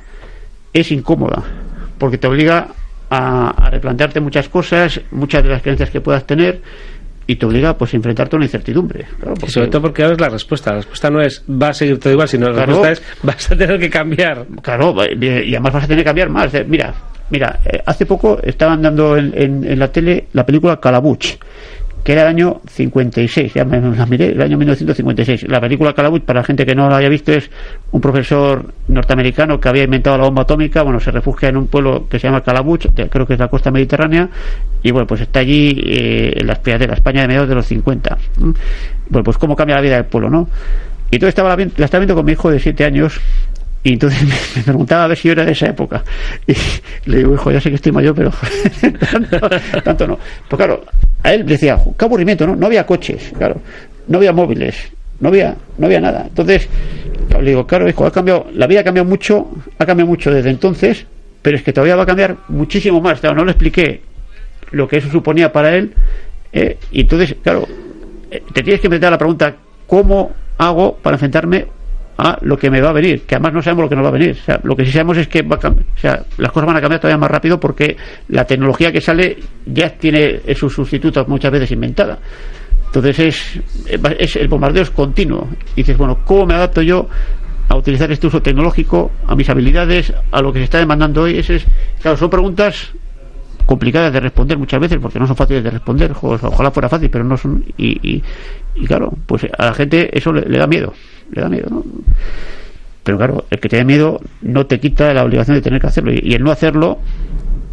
S1: es incómoda, porque te obliga a, a replantearte muchas cosas, muchas de las creencias que puedas tener, y te obliga pues a enfrentarte a una incertidumbre. Claro, porque,
S2: y sobre todo porque ahora es la respuesta. La respuesta no es va a seguir todo igual, sino la claro, respuesta es vas a tener que cambiar.
S1: Claro, y además vas a tener que cambiar más. Mira, mira, hace poco estaban dando en, en, en la tele la película Calabuch, que era el año cincuenta y seis, ya me la miré, el año mil novecientos cincuenta y seis. La película Calabuch, para la gente que no la haya visto, es un profesor norteamericano que había inventado la bomba atómica. Bueno, se refugia en un pueblo que se llama Calabuch, creo que es la costa mediterránea, y bueno, pues está allí eh, en la, de la España de mediados de los cincuenta. Bueno, pues cómo cambia la vida del pueblo, ¿no? Y entonces estaba la, la estaba viendo con mi hijo de siete años, y entonces me, me preguntaba a ver si yo era de esa época, y le digo, hijo, ya sé que estoy mayor, pero tanto, tanto no. Pues claro, a él decía, qué aburrimiento, ¿no? No había coches, claro, no había móviles, no había, no había nada. Entonces, claro, le digo, claro, hijo, ha cambiado, la vida ha cambiado mucho, ha cambiado mucho desde entonces, pero es que todavía va a cambiar muchísimo más. Claro, no le expliqué lo que eso suponía para él, eh, y entonces, claro, eh, te tienes que enfrentar a la pregunta, ¿cómo hago para enfrentarme a lo que me va a venir? Que además no sabemos lo que nos va a venir. O sea, lo que sí sabemos es que va a cambiar, o sea, las cosas van a cambiar todavía más rápido, porque la tecnología que sale ya tiene sus sustitutos muchas veces inventada. Entonces es, es el bombardeo es continuo. Y dices, bueno, ¿cómo me adapto yo a utilizar este uso tecnológico, a mis habilidades, a lo que se está demandando hoy? Ese es, claro, son preguntas complicadas de responder muchas veces, porque no son fáciles de responder. Ojalá fuera fácil, pero no son. Y, y, y claro, pues a la gente eso le, le da miedo, le da miedo, ¿no? Pero claro, el que te da miedo no te quita la obligación de tener que hacerlo, y, y el no hacerlo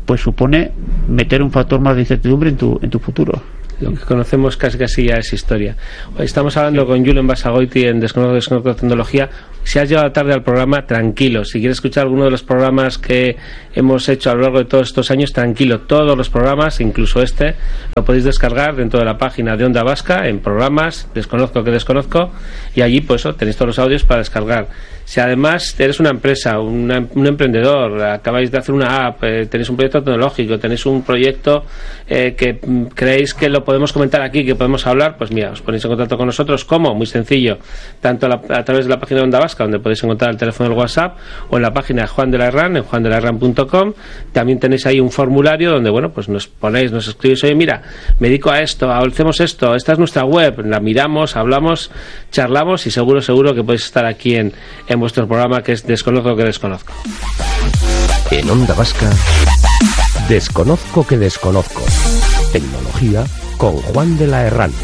S1: pues supone meter un factor más de incertidumbre en tu en tu futuro.
S2: Lo que conocemos casi casi ya es historia. Hoy estamos hablando sí. con Julen Basagoiti en Desconozco, Desconozco Tecnología. Si has llegado tarde al programa, tranquilo. Si quieres escuchar alguno de los programas que hemos hecho a lo largo de todos estos años, tranquilo. Todos los programas, incluso este, lo podéis descargar dentro de la página de Onda Vasca en programas, Desconozco que Desconozco, y allí pues eso, tenéis todos los audios para descargar. Si además eres una empresa, una, un emprendedor, acabáis de hacer una app, eh, tenéis un proyecto tecnológico, tenéis un proyecto eh, que mm, creéis que lo podemos comentar aquí, que podemos hablar, pues mira, os ponéis en contacto con nosotros. ¿Cómo? Muy sencillo, tanto a, la, a través de la página de Onda Vasca, donde podéis encontrar el teléfono del WhatsApp, o en la página de Juan de la Herrán, en juan de la herrán punto com. También tenéis ahí un formulario donde, bueno, pues nos ponéis, nos escribís, oye, mira, me dedico a esto, hacemos esto, esta es nuestra web, la miramos, hablamos, charlamos, y seguro, seguro que podéis estar aquí en, en vuestro programa, que es Desconozco que Desconozco.
S3: En Onda Vasca, Desconozco que Desconozco. Tecnología con Juan de la Herrán.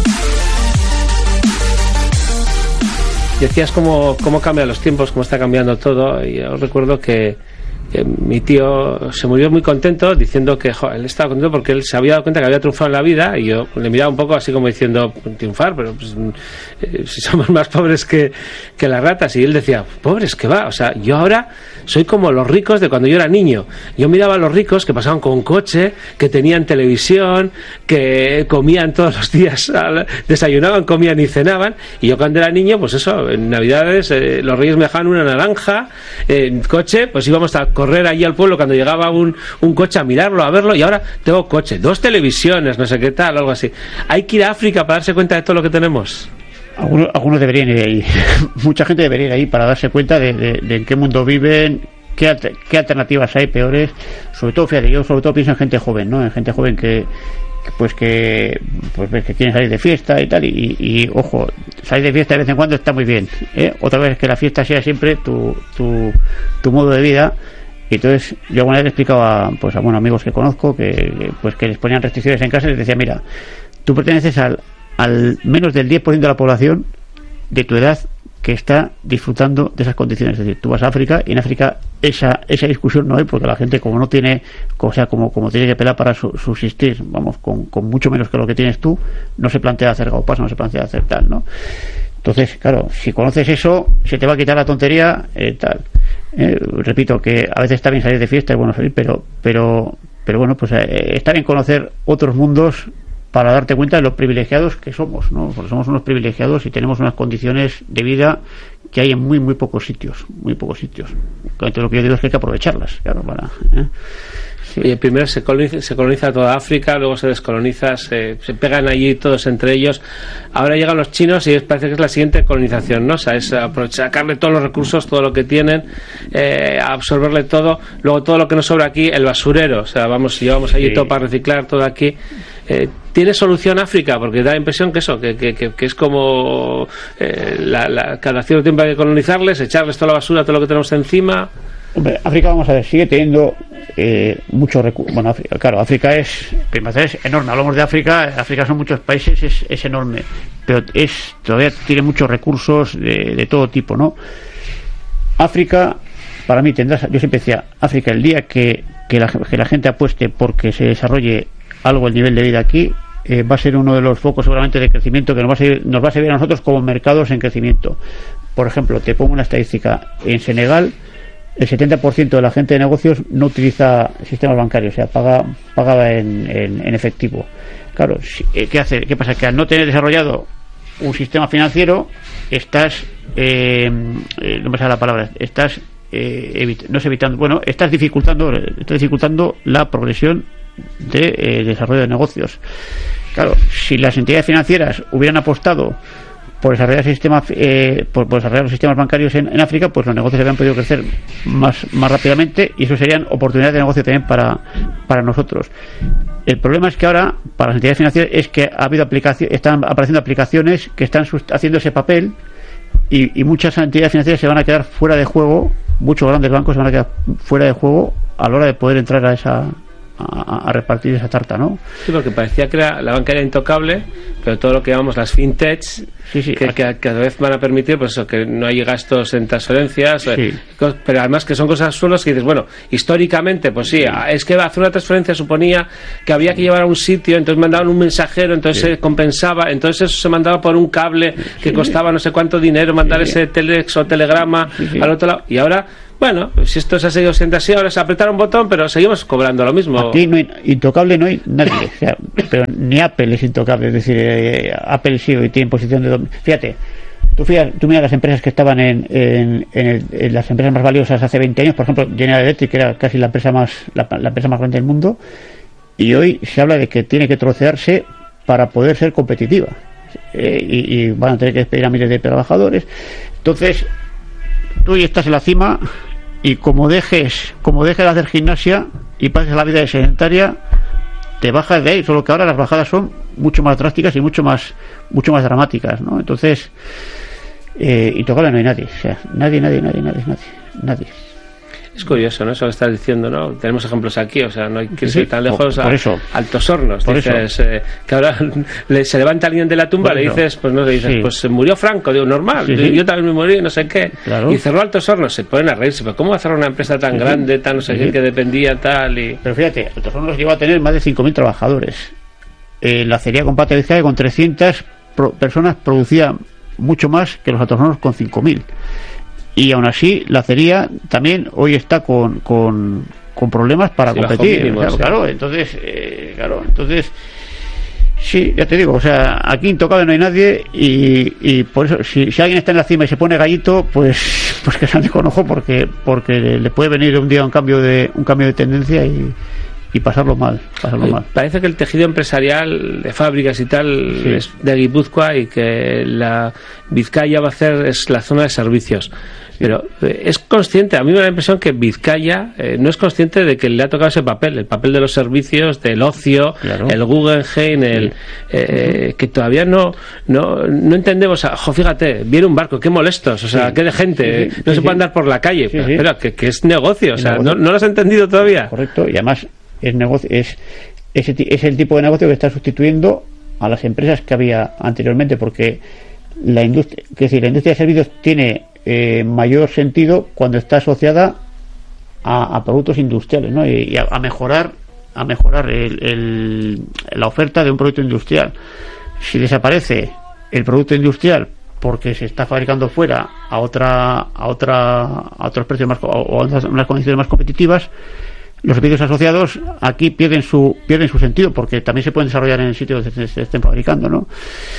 S2: Decías cómo, cómo cambian los tiempos, cómo está cambiando todo, y yo recuerdo que, que mi tío se murió muy contento diciendo que jo, él estaba contento porque él se había dado cuenta que había triunfado en la vida, y yo le miraba un poco así como diciendo, triunfar, pero pues, eh, si somos más pobres que, que las ratas. Y él decía, pobres que va, o sea, yo ahora soy como los ricos de cuando yo era niño. Yo miraba a los ricos que pasaban con coche, que tenían televisión, que comían todos los días, desayunaban, comían y cenaban, y yo cuando era niño, pues eso, en Navidades eh, los Reyes me dejaban una naranja, eh, en coche, pues íbamos a correr allí al pueblo cuando llegaba un, un coche a mirarlo, a verlo, y ahora tengo coche, dos televisiones, no sé qué tal, algo así. Hay que ir a África para darse cuenta de todo lo que tenemos.
S1: Algunos, algunos deberían ir ahí. Mucha gente debería ir ahí para darse cuenta de, de, de en qué mundo viven, qué, qué alternativas hay peores. Sobre todo, fíjate, yo sobre todo pienso en gente joven, ¿no? En gente joven que, que pues que pues que quieren salir de fiesta y tal, y, y, y ojo, salir de fiesta de vez en cuando está muy bien, ¿eh? Otra vez que la fiesta sea siempre tu, tu, tu modo de vida. Y entonces yo alguna vez le explicaba pues a buenos amigos que conozco que pues que les ponían restricciones en casa y les decía, mira, tú perteneces al, al menos del diez por ciento de la población de tu edad que está disfrutando de esas condiciones. Es decir, tú vas a África y en África esa esa discusión no hay, porque la gente como no tiene, o sea, como como tiene que pelar para su, subsistir, vamos, con, con mucho menos que lo que tienes tú, no se plantea hacer gaupas, no se plantea hacer tal, ¿no? Entonces, claro, si conoces eso, se te va a quitar la tontería, eh, tal. Eh, repito que a veces está bien salir de fiesta, es bueno salir, pero pero pero bueno, pues eh, está bien conocer otros mundos para darte cuenta de los privilegiados que somos, ¿no? Porque somos unos privilegiados y tenemos unas condiciones de vida que hay en muy muy pocos sitios, muy pocos sitios. Entonces, lo que yo digo es que hay que aprovecharlas, claro, para, ¿eh?
S2: Sí. Oye, primero se coloniza, se coloniza toda África, luego se descoloniza, se, se pegan allí todos entre ellos. Ahora llegan los chinos y parece que es la siguiente colonización, ¿no? O sea, es aprovechar, sacarle todos los recursos, todo lo que tienen, eh, absorberle todo, luego todo lo que nos sobra aquí, el basurero, o sea, vamos, llevamos allí sí. todo para reciclar, todo aquí. Eh, ¿Tiene solución África? Porque da la impresión que eso, que, que, que, que es como eh, la, la, cada cierto tiempo hay que colonizarles, echarles toda la basura, todo lo que tenemos encima.
S1: Hombre, África, vamos a ver, sigue teniendo eh, muchos recursos. Bueno, África, claro, África es, es enorme. Hablamos de África, África son muchos países, es, es enorme, pero es todavía tiene muchos recursos de, de todo tipo, ¿no? África, para mí, tendrás, yo siempre decía, África, el día que, que, la, que la gente apueste porque se desarrolle algo el nivel de vida aquí, eh, va a ser uno de los focos seguramente de crecimiento que nos va a servir, nos va a servir a nosotros como mercados en crecimiento. Por ejemplo, te pongo una estadística: en Senegal el setenta por ciento de la gente de negocios no utiliza sistemas bancarios, o sea, paga paga en, en, en efectivo. Claro, ¿qué hace? ¿Qué pasa? Que al no tener desarrollado un sistema financiero, estás, eh, eh, no me sale la palabra, estás, eh, evit- no es evitando, bueno, estás dificultando, estás dificultando la progresión de eh, desarrollo de negocios. Claro, si las entidades financieras hubieran apostado por desarrollar sistemas, eh, por, por desarrollar los sistemas bancarios en, en África, pues los negocios habrían podido crecer más, más rápidamente, y eso serían oportunidades de negocio también para, para nosotros. El problema es que ahora, para las entidades financieras, es que ha habido aplicaciones, están apareciendo aplicaciones que están haciendo ese papel, y, y muchas entidades financieras se van a quedar fuera de juego, muchos grandes bancos se van a quedar fuera de juego a la hora de poder entrar a esa a, a repartir esa tarta, ¿no?
S2: Sí, porque parecía que era, la banca era intocable, pero todo lo que llamamos las fintechs, sí, sí, que, que cada vez van a permitir, pues eso, que no hay gastos en transferencias, sí. Pero además que son cosas suelos que dices, bueno, históricamente, pues sí, sí, es que hacer una transferencia suponía que había que llevar a un sitio, entonces mandaban un mensajero, entonces sí. se compensaba, entonces eso se mandaba por un cable que sí. costaba no sé cuánto dinero mandar sí. ese telex o telegrama sí, sí. al otro lado, y ahora... Bueno, si esto se ha seguido siendo así, ahora se apretar un botón, pero seguimos cobrando lo mismo.
S1: Aquí no hay, intocable no hay nadie, o sea, pero ni Apple es intocable, es decir, eh, Apple sí hoy tiene posición de dominio. Fíjate, tú, fíjate, tú mira las empresas que estaban en, en, en, el, en las empresas más valiosas hace veinte años, por ejemplo, General Electric, que era casi la empresa más la, la empresa más grande del mundo, y hoy se habla de que tiene que trocearse para poder ser competitiva, eh, y, y van a tener que despedir a miles de trabajadores. Entonces, tú hoy estás en la cima y como dejes como dejes de hacer gimnasia y pases a la vida de sedentaria, te bajas de ahí, solo que ahora las bajadas son mucho más drásticas y mucho más mucho más dramáticas, ¿no? Entonces, eh, intocable no hay nadie, o sea, nadie, nadie, nadie, nadie, nadie, nadie.
S2: Es curioso, ¿no? Eso lo estás diciendo, ¿no? Tenemos ejemplos aquí, o sea, no hay que ir sí, tan lejos
S1: por, por
S2: a
S1: eso.
S2: Altos Hornos.
S1: Por
S2: dices eh, que ahora le, se levanta alguien de la tumba, le dices, pues no le dices, sí. pues murió Franco, digo, normal, sí, sí. yo también me morí, no sé qué. Claro. Y cerró Altos Hornos, se ponen a reírse, pero ¿cómo va a cerrar una empresa tan sí, grande, tan no sé sí. qué, que dependía tal? Y...
S1: Pero fíjate, Altos Hornos llegó a tener más de cinco mil trabajadores. Eh, la acería Compacta de Vizcaya con trescientas pro- personas producía mucho más que los Altos Hornos con cinco mil. Y aún así la acería también hoy está con con, con problemas para sí, competir, mínimo, claro, sí. claro, entonces eh, claro, entonces sí, ya te digo, o sea, aquí intocable no hay nadie y, y por eso si, si alguien está en la cima y se pone gallito, pues pues que se ande con ojo porque porque le puede venir un día un cambio de un cambio de tendencia y y pasarlo mal, pasarlo
S2: Oye,
S1: mal.
S2: Parece que el tejido empresarial de fábricas y tal sí. es de Guipúzcoa y que la Vizcaya va a hacer es la zona de servicios. Pero eh, es consciente, a mí me da la impresión que Vizcaya eh, no es consciente de que le ha tocado ese papel, el papel de los servicios, del ocio, claro. el Guggenheim, el, eh, uh-huh. que todavía no no, no entendemos. Jo, fíjate, viene un barco, qué molestos, o sea, sí. qué de gente, sí, sí, no sí, se puede sí. andar por la calle, sí, pero, sí. pero que, que es negocio, o sea, negocio. ¿No, no lo has entendido todavía?
S1: Correcto, y además es negocio, es, es, es el tipo de negocio que está sustituyendo a las empresas que había anteriormente, porque la industria, es decir, la industria de servicios tiene eh, mayor sentido cuando está asociada a, a productos industriales, ¿no? Y, y a, a mejorar a mejorar el, el, la oferta de un producto industrial. Si desaparece el producto industrial porque se está fabricando fuera a otra a otra a otros precios más o a unas condiciones más competitivas, los servicios asociados aquí pierden su pierden su sentido porque también se pueden desarrollar en el sitio donde se, se estén fabricando, ¿no?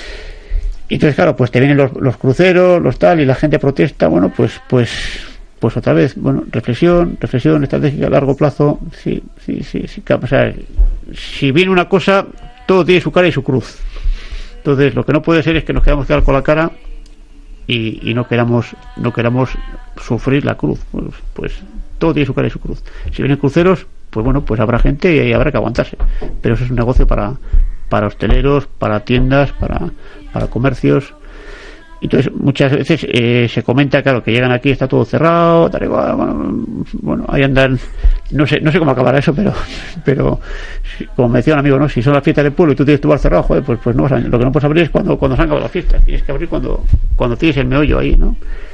S1: Y entonces, claro, pues te vienen los, los cruceros, los tal, y la gente protesta. Bueno, pues pues pues otra vez, bueno, reflexión, reflexión estratégica a largo plazo. Sí, sí, sí, sí. O sea, si viene una cosa, todo tiene su cara y su cruz. Entonces, lo que no puede ser es que nos quedamos quedar con la cara y, y no queramos no queramos sufrir la cruz. Pues, pues todo tiene su cara y su cruz. Si vienen cruceros, pues bueno, pues habrá gente y habrá que aguantarse. Pero eso es un negocio para para hosteleros, para tiendas, para para comercios. Entonces muchas veces eh, se comenta, claro, que llegan aquí, está todo cerrado, tal igual, bueno, bueno, ahí andan, no sé no sé cómo acabará eso, pero pero como me decía un amigo, no, si son las fiestas del pueblo y tú tienes tu bar cerrado, joder, pues pues no vas a, lo que no puedes abrir es cuando cuando se han acabado las fiestas, tienes que abrir cuando cuando tienes el meollo ahí, ¿no?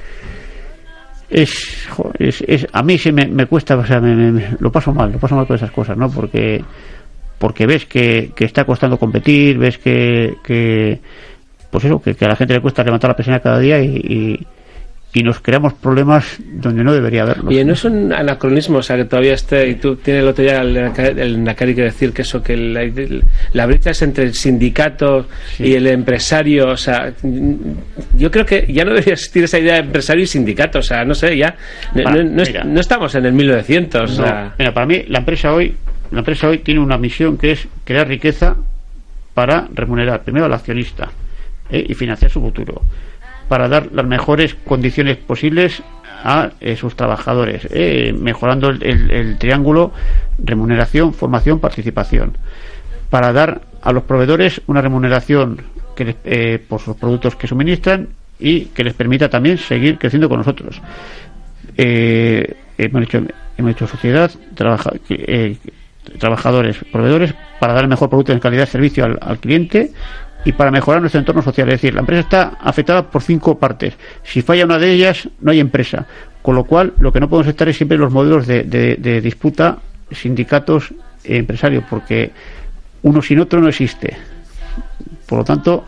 S1: Es, joder, es, es a mí sí me, me cuesta, o sea, me, me, me, lo paso mal, lo paso mal con esas cosas, ¿no? Porque porque ves que, que está costando competir, ves que, que pues eso, que, que a la gente le cuesta levantar la persiana cada día y, y, y nos creamos problemas donde no debería haberlos.
S2: Y no es un anacronismo, o sea, que todavía esté, y tú tienes el otro día el, el Nacari que decir que eso, que la, la brecha es entre el sindicato sí. y el empresario, o sea, yo creo que ya no debería existir esa idea de empresario y sindicato, o sea, no sé, ya para, no, no, mira, no estamos en el mil novecientos.
S1: No,
S2: o sea.
S1: Mira, para mí la empresa hoy la empresa hoy tiene una misión que es crear riqueza para remunerar primero al accionista eh, y financiar su futuro, para dar las mejores condiciones posibles a eh, sus trabajadores, eh, mejorando el, el, el triángulo remuneración, formación, participación, para dar a los proveedores una remuneración que les, eh, por sus productos que suministran y que les permita también seguir creciendo con nosotros. Eh, hemos hecho hemos hecho sociedad, trabaja, eh, trabajadores, proveedores, para dar el mejor producto en calidad de servicio al, al cliente y para mejorar nuestro entorno social. Es decir, la empresa está afectada por cinco partes. Si falla una de ellas, no hay empresa. Con lo cual, lo que no podemos estar es siempre en los modelos de, de, de disputa sindicatos e empresarios, porque uno sin otro no existe. Por lo tanto,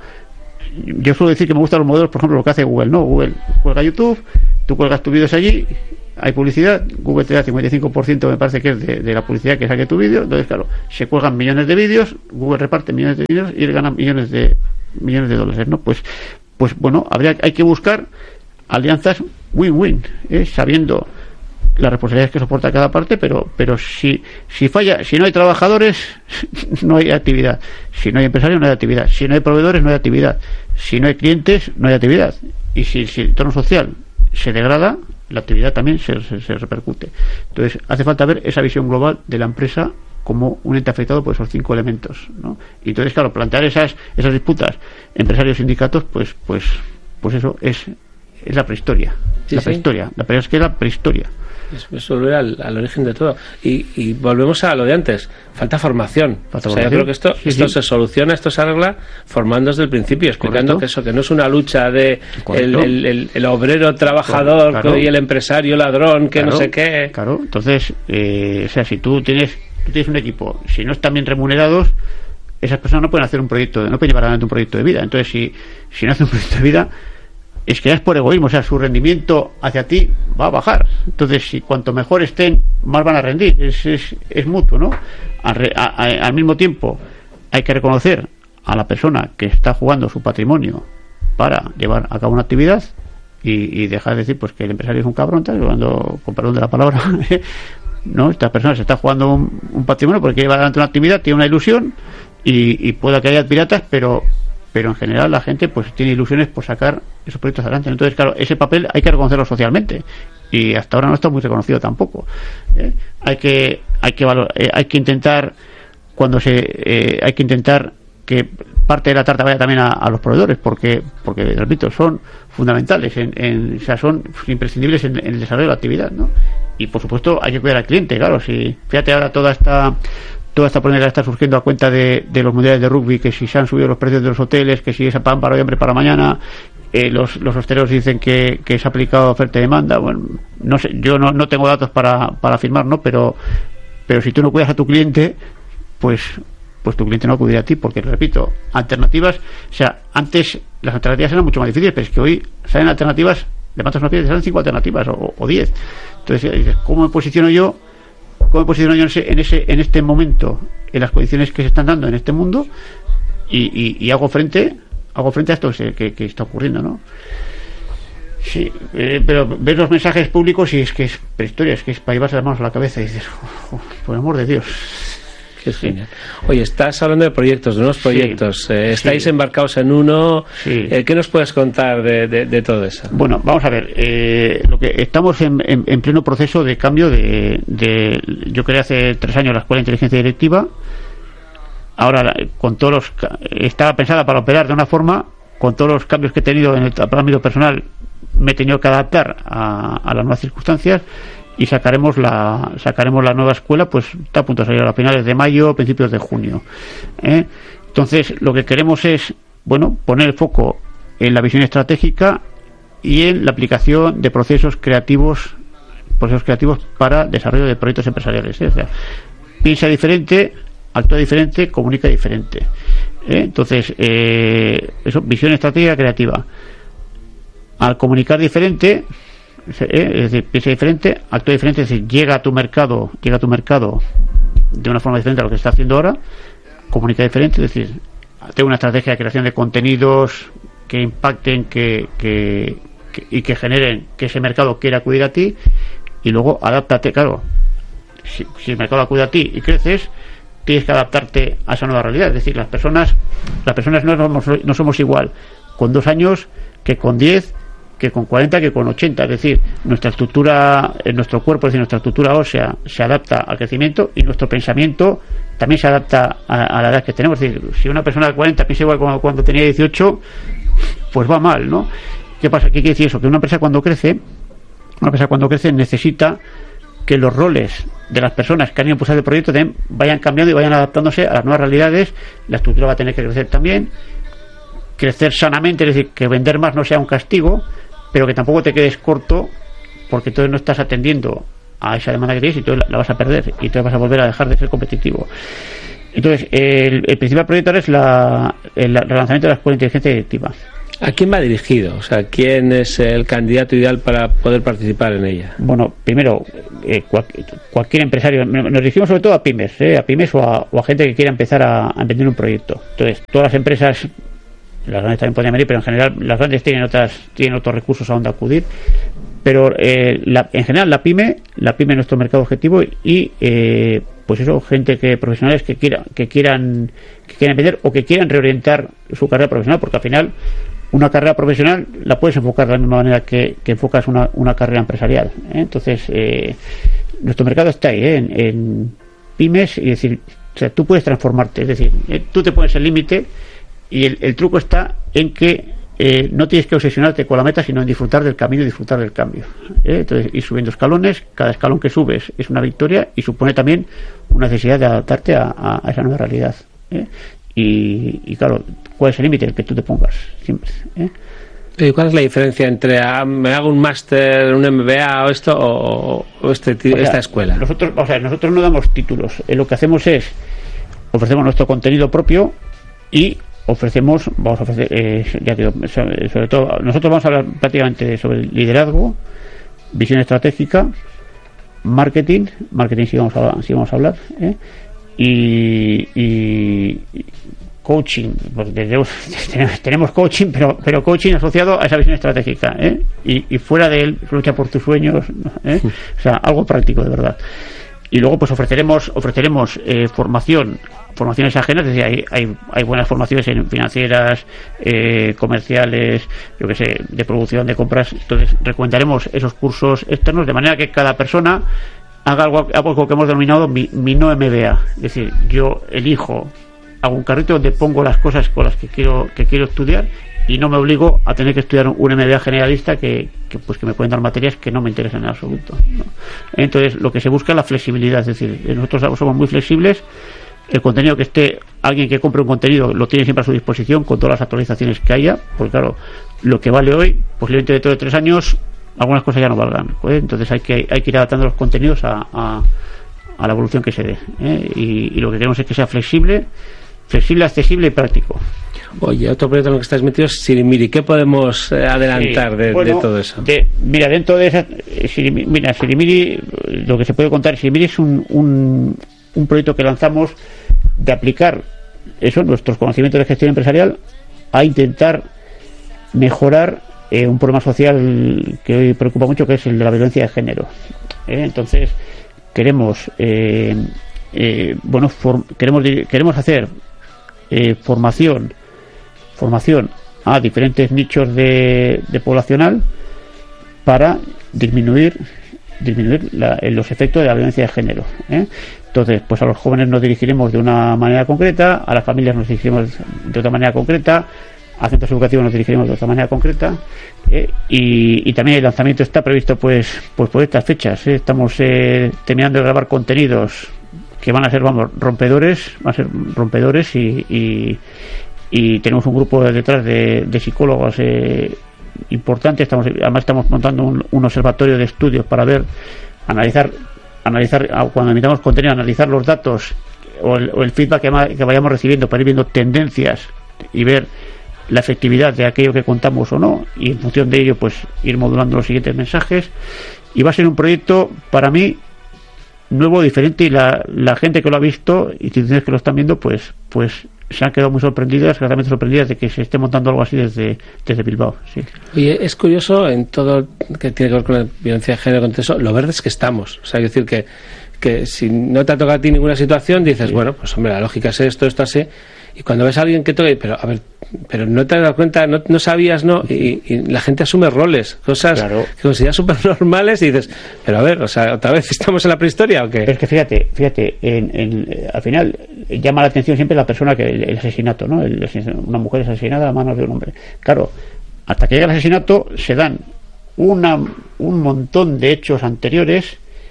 S1: yo suelo decir que me gustan los modelos, por ejemplo, lo que hace Google, ¿no? Google cuelga YouTube, tú cuelgas tus vídeos allí, hay publicidad, Google te da cincuenta y cinco por ciento, me parece que es de, de la publicidad que saque tu vídeo. Entonces, claro, se cuelgan millones de vídeos, Google reparte millones de vídeos y él gana millones de millones de dólares, ¿no? Pues, pues bueno, habría, hay que buscar alianzas win-win, ¿eh? Sabiendo las responsabilidades que soporta cada parte, pero pero si si falla, si no hay trabajadores, no hay actividad. Si no hay empresarios, no hay actividad. Si no hay proveedores, no hay actividad. Si no hay clientes, no hay actividad. Y si, si el entorno social se degrada, la actividad también se, se, se repercute. Entonces, hace falta ver esa visión global de la empresa como un ente afectado por esos cinco elementos, ¿no? Y entonces, claro, plantear esas esas disputas empresarios sindicatos, pues pues pues eso es es la prehistoria.
S2: Sí,
S1: la
S2: sí.
S1: prehistoria. La verdad es que es la prehistoria.
S2: Es, es volver al, al origen de todo. Y, y volvemos a lo de antes. Falta formación.
S1: Falta
S2: o sea,
S1: formación.
S2: yo creo que esto,
S1: Sí,
S2: esto
S1: sí.
S2: se soluciona, esto se arregla formando desde el principio, explicando
S1: Correcto.
S2: que eso, que no es una lucha de el,
S1: Correcto.
S2: el, el, el obrero trabajador
S1: Claro.
S2: y el empresario ladrón, que
S1: Claro,
S2: no sé qué.
S1: Claro, entonces, eh, o sea, si tú tienes, tú tienes un equipo, si no están bien remunerados, esas personas no pueden hacer un proyecto, no pueden llevar adelante un proyecto de vida. Entonces, si, si no hacen un proyecto de vida, es que ya es por egoísmo, o sea, su rendimiento hacia ti va a bajar. Entonces, si cuanto mejor estén, más van a rendir. Es, es, es mutuo, ¿no? Al, re- a- a- al mismo tiempo, hay que reconocer a la persona que está jugando su patrimonio para llevar a cabo una actividad y, y dejar de decir pues que el empresario es un cabrón, tal, cuando, con perdón de la palabra, ¿no? Esta persona se está jugando un, un patrimonio porque lleva adelante una actividad, tiene una ilusión y, y pueda que haya piratas, pero pero en general la gente pues tiene ilusiones por sacar esos proyectos adelante. Entonces, claro, ese papel hay que reconocerlo socialmente y hasta ahora no está muy reconocido tampoco, ¿eh? Hay que hay que valor, eh, hay que intentar cuando se eh, hay que intentar que parte de la tarta vaya también a, a los proveedores, porque porque repito, son fundamentales en, en o sea, son imprescindibles en, en el desarrollo de la actividad, ¿no? Y por supuesto hay que cuidar al cliente, claro. Si fíjate ahora toda esta toda esta polémica está surgiendo a cuenta de, de los mundiales de rugby, que si se han subido los precios de los hoteles, que si esa pan para hoy, hambre para mañana, eh, los, los hosteleros dicen que, que se ha aplicado oferta y demanda. Bueno, no sé, yo no, no tengo datos para, para afirmar, ¿no? Pero, pero si tú no cuidas a tu cliente, pues pues tu cliente no acudirá a ti, porque repito, alternativas, o sea, antes las alternativas eran mucho más difíciles, pero es que hoy salen alternativas, levantas una piedra y salen cinco alternativas o, o diez. Entonces dices, ¿cómo me posiciono yo? ¿Cómo me posiciono yo en ese, en ese en este momento, en las condiciones que se están dando en este mundo? Y, y, y hago frente hago frente a esto que, que, que está ocurriendo, ¿no? Sí, eh, pero ves los mensajes públicos y es que es prehistoria, es que es para llevarse las manos a la cabeza y dices, oh, oh, por el amor de Dios.
S2: Qué genial. Oye, estás hablando de proyectos, de unos proyectos.
S1: Sí,
S2: eh, estáis
S1: sí.
S2: embarcados en uno.
S1: Sí.
S2: Eh, ¿Qué nos puedes contar de, de, de todo eso?
S1: Bueno, vamos a ver. Eh, lo que estamos en, en, en pleno proceso de cambio de, de. Yo creé hace tres años la Escuela de Inteligencia Directiva. Ahora, con todos los. Estaba pensada para operar de una forma. Con todos los cambios que he tenido en el ámbito personal, me he tenido que adaptar a, a las nuevas circunstancias. Y sacaremos la sacaremos la nueva escuela, pues está a punto de salir a finales de mayo, principios de junio, ¿eh? Entonces lo que queremos es, bueno, poner el foco en la visión estratégica y en la aplicación de procesos creativos procesos creativos para desarrollo de proyectos empresariales, ¿eh? O sea, piensa diferente, actúa diferente, comunica diferente, ¿eh? Entonces eh, eso, visión estratégica creativa. Al comunicar diferente, ¿eh? Es decir, piensa diferente, actúa diferente, es decir, llega a tu mercado, llega a tu mercado de una forma diferente a lo que se está haciendo ahora, comunica diferente, es decir, tengo una estrategia de creación de contenidos que impacten, que, que, que y que generen que ese mercado quiera acudir a ti, y luego adáptate, claro, si, si el mercado acude a ti y creces, tienes que adaptarte a esa nueva realidad, es decir, las personas las personas no somos, no somos igual con dos años que con diez, que con cuarenta, que con ochenta, es decir, nuestra estructura, en nuestro cuerpo, es decir, nuestra estructura ósea se adapta al crecimiento y nuestro pensamiento también se adapta a, a la edad que tenemos. Es decir, si una persona de cuarenta piensa igual como cuando tenía dieciocho, pues va mal, ¿no? ¿Qué pasa? ¿Qué quiere decir eso? Que una empresa cuando crece, una empresa cuando crece necesita que los roles de las personas que han impulsado el proyecto también vayan cambiando y vayan adaptándose a las nuevas realidades. La estructura va a tener que crecer también, crecer sanamente, es decir, que vender más no sea un castigo, pero que tampoco te quedes corto, porque entonces no estás atendiendo a esa demanda que tienes y entonces la, la vas a perder y entonces vas a volver a dejar de ser competitivo. Entonces, el, el principal proyecto ahora es la, el relanzamiento de la Escuela de Inteligencia Directiva.
S2: ¿A quién va dirigido? O sea, ¿quién es el candidato ideal para poder participar en ella?
S1: Bueno, primero, eh, cual, cualquier empresario. Nos dirigimos sobre todo a pymes, eh, a pymes o a, o a gente que quiera empezar a, a emprender un proyecto. Entonces, todas las empresas, las grandes también podrían venir, pero en general las grandes tienen otras tienen otros recursos a donde acudir. Pero eh, la, en general la pyme, la pyme es nuestro mercado objetivo y eh, pues eso, gente que profesionales que quieran que quieran que quieran emprender o que quieran reorientar su carrera profesional, porque al final una carrera profesional la puedes enfocar de la misma manera que, que enfocas una, una carrera empresarial, ¿eh? Entonces eh, nuestro mercado está ahí, ¿eh? en, en pymes, y decir, o sea, tú puedes transformarte, es decir, eh, tú te pones el límite y el, el truco está en que eh, no tienes que obsesionarte con la meta, sino en disfrutar del camino y disfrutar del cambio, ¿eh? Entonces, ir subiendo escalones, cada escalón que subes es una victoria y supone también una necesidad de adaptarte a, a, a esa nueva realidad, ¿eh? Y, y claro, ¿cuál es el límite? El que tú te pongas siempre, ¿eh?
S2: ¿Y cuál es la diferencia entre ah, me hago un máster, un M B A o esto o, o este, o sea, esta escuela?
S1: Nosotros, o sea, nosotros no damos títulos, eh, lo que hacemos es ofrecemos nuestro contenido propio y ofrecemos, vamos a ofrecer, eh, ya digo, sobre, sobre todo, nosotros vamos a hablar prácticamente sobre liderazgo, visión estratégica, marketing, marketing sí vamos a, sí vamos a hablar, ¿eh? y, y coaching, pues desde, tenemos coaching, pero pero coaching asociado a esa visión estratégica, ¿eh? y, y fuera de él, lucha por tus sueños, ¿eh? O sea, algo práctico de verdad. Y luego pues ofreceremos ofreceremos eh, formación formaciones ajenas, es decir, hay, hay, hay buenas formaciones en financieras, eh, comerciales, yo que sé, de producción, de compras. Entonces recomendaremos esos cursos externos de manera que cada persona haga algo, algo que hemos denominado mi, mi no M B A, es decir, yo elijo, hago un carrito donde pongo las cosas con las que quiero que quiero estudiar y no me obligo a tener que estudiar un M B A generalista que, que pues que me pueden dar materias que no me interesan en absoluto, ¿no? Entonces lo que se busca es la flexibilidad, es decir, nosotros somos muy flexibles. El contenido que esté, alguien que compre un contenido lo tiene siempre a su disposición con todas las actualizaciones que haya, porque claro, lo que vale hoy, posiblemente dentro de tres años algunas cosas ya no valgan, ¿eh? Entonces hay que hay que ir adaptando los contenidos a, a, a la evolución que se dé, ¿eh? y, y lo que queremos es que sea flexible, flexible, accesible y práctico.
S2: Oye, otro proyecto en el que estáis metidos, Sirimiri, ¿qué podemos eh, adelantar sí, de, bueno, de todo eso?
S1: De, mira, dentro de esa, Sirimiri, mira, Sirimiri, lo que se puede contar, Sirimiri es un, un, un proyecto que lanzamos de aplicar eso, nuestros conocimientos de gestión empresarial, a intentar mejorar eh, un problema social que hoy preocupa mucho, que es el de la violencia de género, ¿eh? Entonces queremos eh, eh, bueno for, queremos queremos hacer eh, formación formación a diferentes nichos de, de poblacional para disminuir disminuir la, los efectos de la violencia de género, ¿eh? Entonces, pues a los jóvenes nos dirigiremos de una manera concreta, a las familias nos dirigiremos de otra manera concreta, a centros educativos nos dirigiremos de otra manera concreta, ¿eh? y, y también el lanzamiento está previsto pues pues por estas fechas, ¿eh? Estamos eh, terminando de grabar contenidos que van a ser, vamos, rompedores, van a ser rompedores y, y, y tenemos un grupo detrás de, de psicólogos eh, importante. Estamos, además estamos montando un, un observatorio de estudios para ver, analizar analizar cuando emitamos contenido, analizar los datos o el, o el feedback que, que vayamos recibiendo para ir viendo tendencias y ver la efectividad de aquello que contamos o no, y en función de ello pues ir modulando los siguientes mensajes. Y va a ser un proyecto para mí nuevo, diferente, y la, la gente que lo ha visto, instituciones que lo están viendo, pues pues se han quedado muy sorprendidas, gratamente sorprendidas de que se esté montando algo así desde, desde Bilbao, sí.
S2: Oye, es curioso en todo que tiene que ver con la violencia de género, con todo eso, lo verdes que estamos. O sea, es decir, que, que si no te ha tocado a ti ninguna situación, dices, sí, bueno, pues hombre, la lógica es esto, esto así. Y cuando ves a alguien que toque, pero a ver, pero no te has dado cuenta, no, no sabías, ¿no? Y, y la gente asume roles, cosas claro, que consideras súper normales, y dices, pero a ver, o sea, ¿otra vez estamos en la prehistoria o qué?
S1: Pero es que fíjate, fíjate, en, en, al final llama la atención siempre la persona que el, el asesinato, ¿no? El, una mujer es asesinada a manos de un hombre. Claro, hasta que llega el asesinato se dan una, un montón de hechos anteriores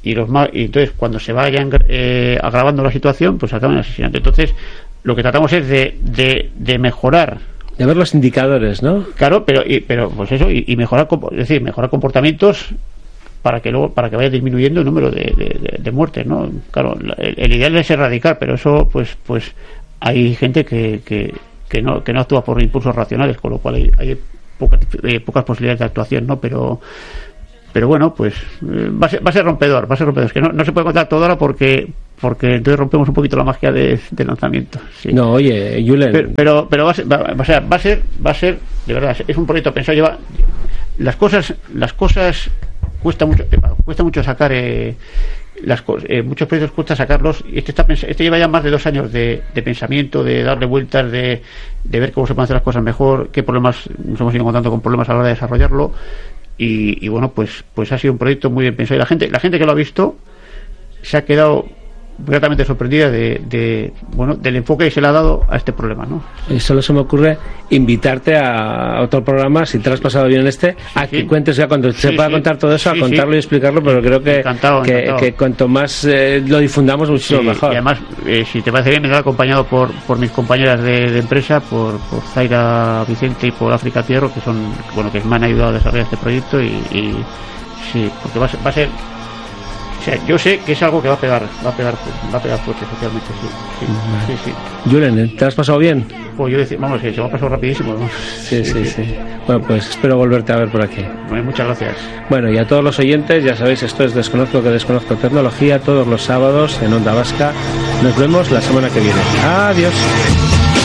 S1: y los más, y entonces cuando se vayan eh, agravando la situación, pues acaban asesinando. Entonces lo que tratamos es de, de, de mejorar,
S2: de ver los indicadores, ¿no?
S1: Claro, pero y, pero pues eso y, y mejorar, es decir, mejorar comportamientos para que luego para que vaya disminuyendo el número de, de, de muertes, ¿no? Claro, el, el ideal es erradicar, pero eso pues pues hay gente que, que, que no que no actúa por impulsos racionales, con lo cual hay, hay pocas, eh, pocas posibilidades de actuación, ¿no? Pero pero bueno, pues eh, va a ser, va a ser rompedor, va a ser rompedor. Es que no, no se puede contar todo ahora porque porque entonces rompemos un poquito la magia de, de lanzamiento. Sí.
S2: No, oye, Julen.
S1: Pero, pero, pero va, a ser, va, va a ser, va a ser, va a ser, de verdad, es un proyecto pensado. Lleva las cosas, las cosas cuesta mucho, cuesta mucho sacar eh, las cosas. Eh, muchos proyectos cuesta sacarlos. Y este está, este lleva ya más de dos años de, de pensamiento, de darle vueltas, de, de ver cómo se pueden hacer las cosas mejor, qué problemas nos hemos ido encontrando con problemas a la hora de desarrollarlo. Y, y bueno, pues, pues ha sido un proyecto muy bien pensado. Y la gente, la gente que lo ha visto se ha quedado gratamente sorprendida de, de bueno del enfoque que se le ha dado a este problema, ¿no?
S2: Y solo se me ocurre invitarte a otro programa, si te lo has pasado bien en este, sí, a que sí. cuentes ya cuando sí, se pueda sí. contar todo eso, sí, a contarlo sí. y explicarlo, pero creo que,
S1: encantado,
S2: que,
S1: encantado.
S2: que cuanto más eh, lo difundamos, mucho
S1: sí,
S2: mejor.
S1: Y además, eh, si te parece bien, me he acompañado por, por mis compañeras de, de empresa, por, por Zaira Vicente y por África Tierro, que son, bueno, que me han ayudado a desarrollar este proyecto y, y sí, porque va a ser, va a ser o sea, yo sé que es algo que va a pegar, va a pegar, va a pegar fuerte socialmente, sí, sí, sí, sí.
S2: Julen, ¿te has pasado bien?
S1: Pues yo decía, vamos, que se me ha pasado rapidísimo, ¿no?
S2: Sí, sí, sí, sí. Bueno, pues espero volverte a ver por aquí.
S1: Bueno, muchas gracias.
S2: Bueno, y a todos los oyentes, ya sabéis, esto es Desconozco que Desconozco Tecnología, todos los sábados en Onda Vasca. Nos vemos la semana que viene. Adiós.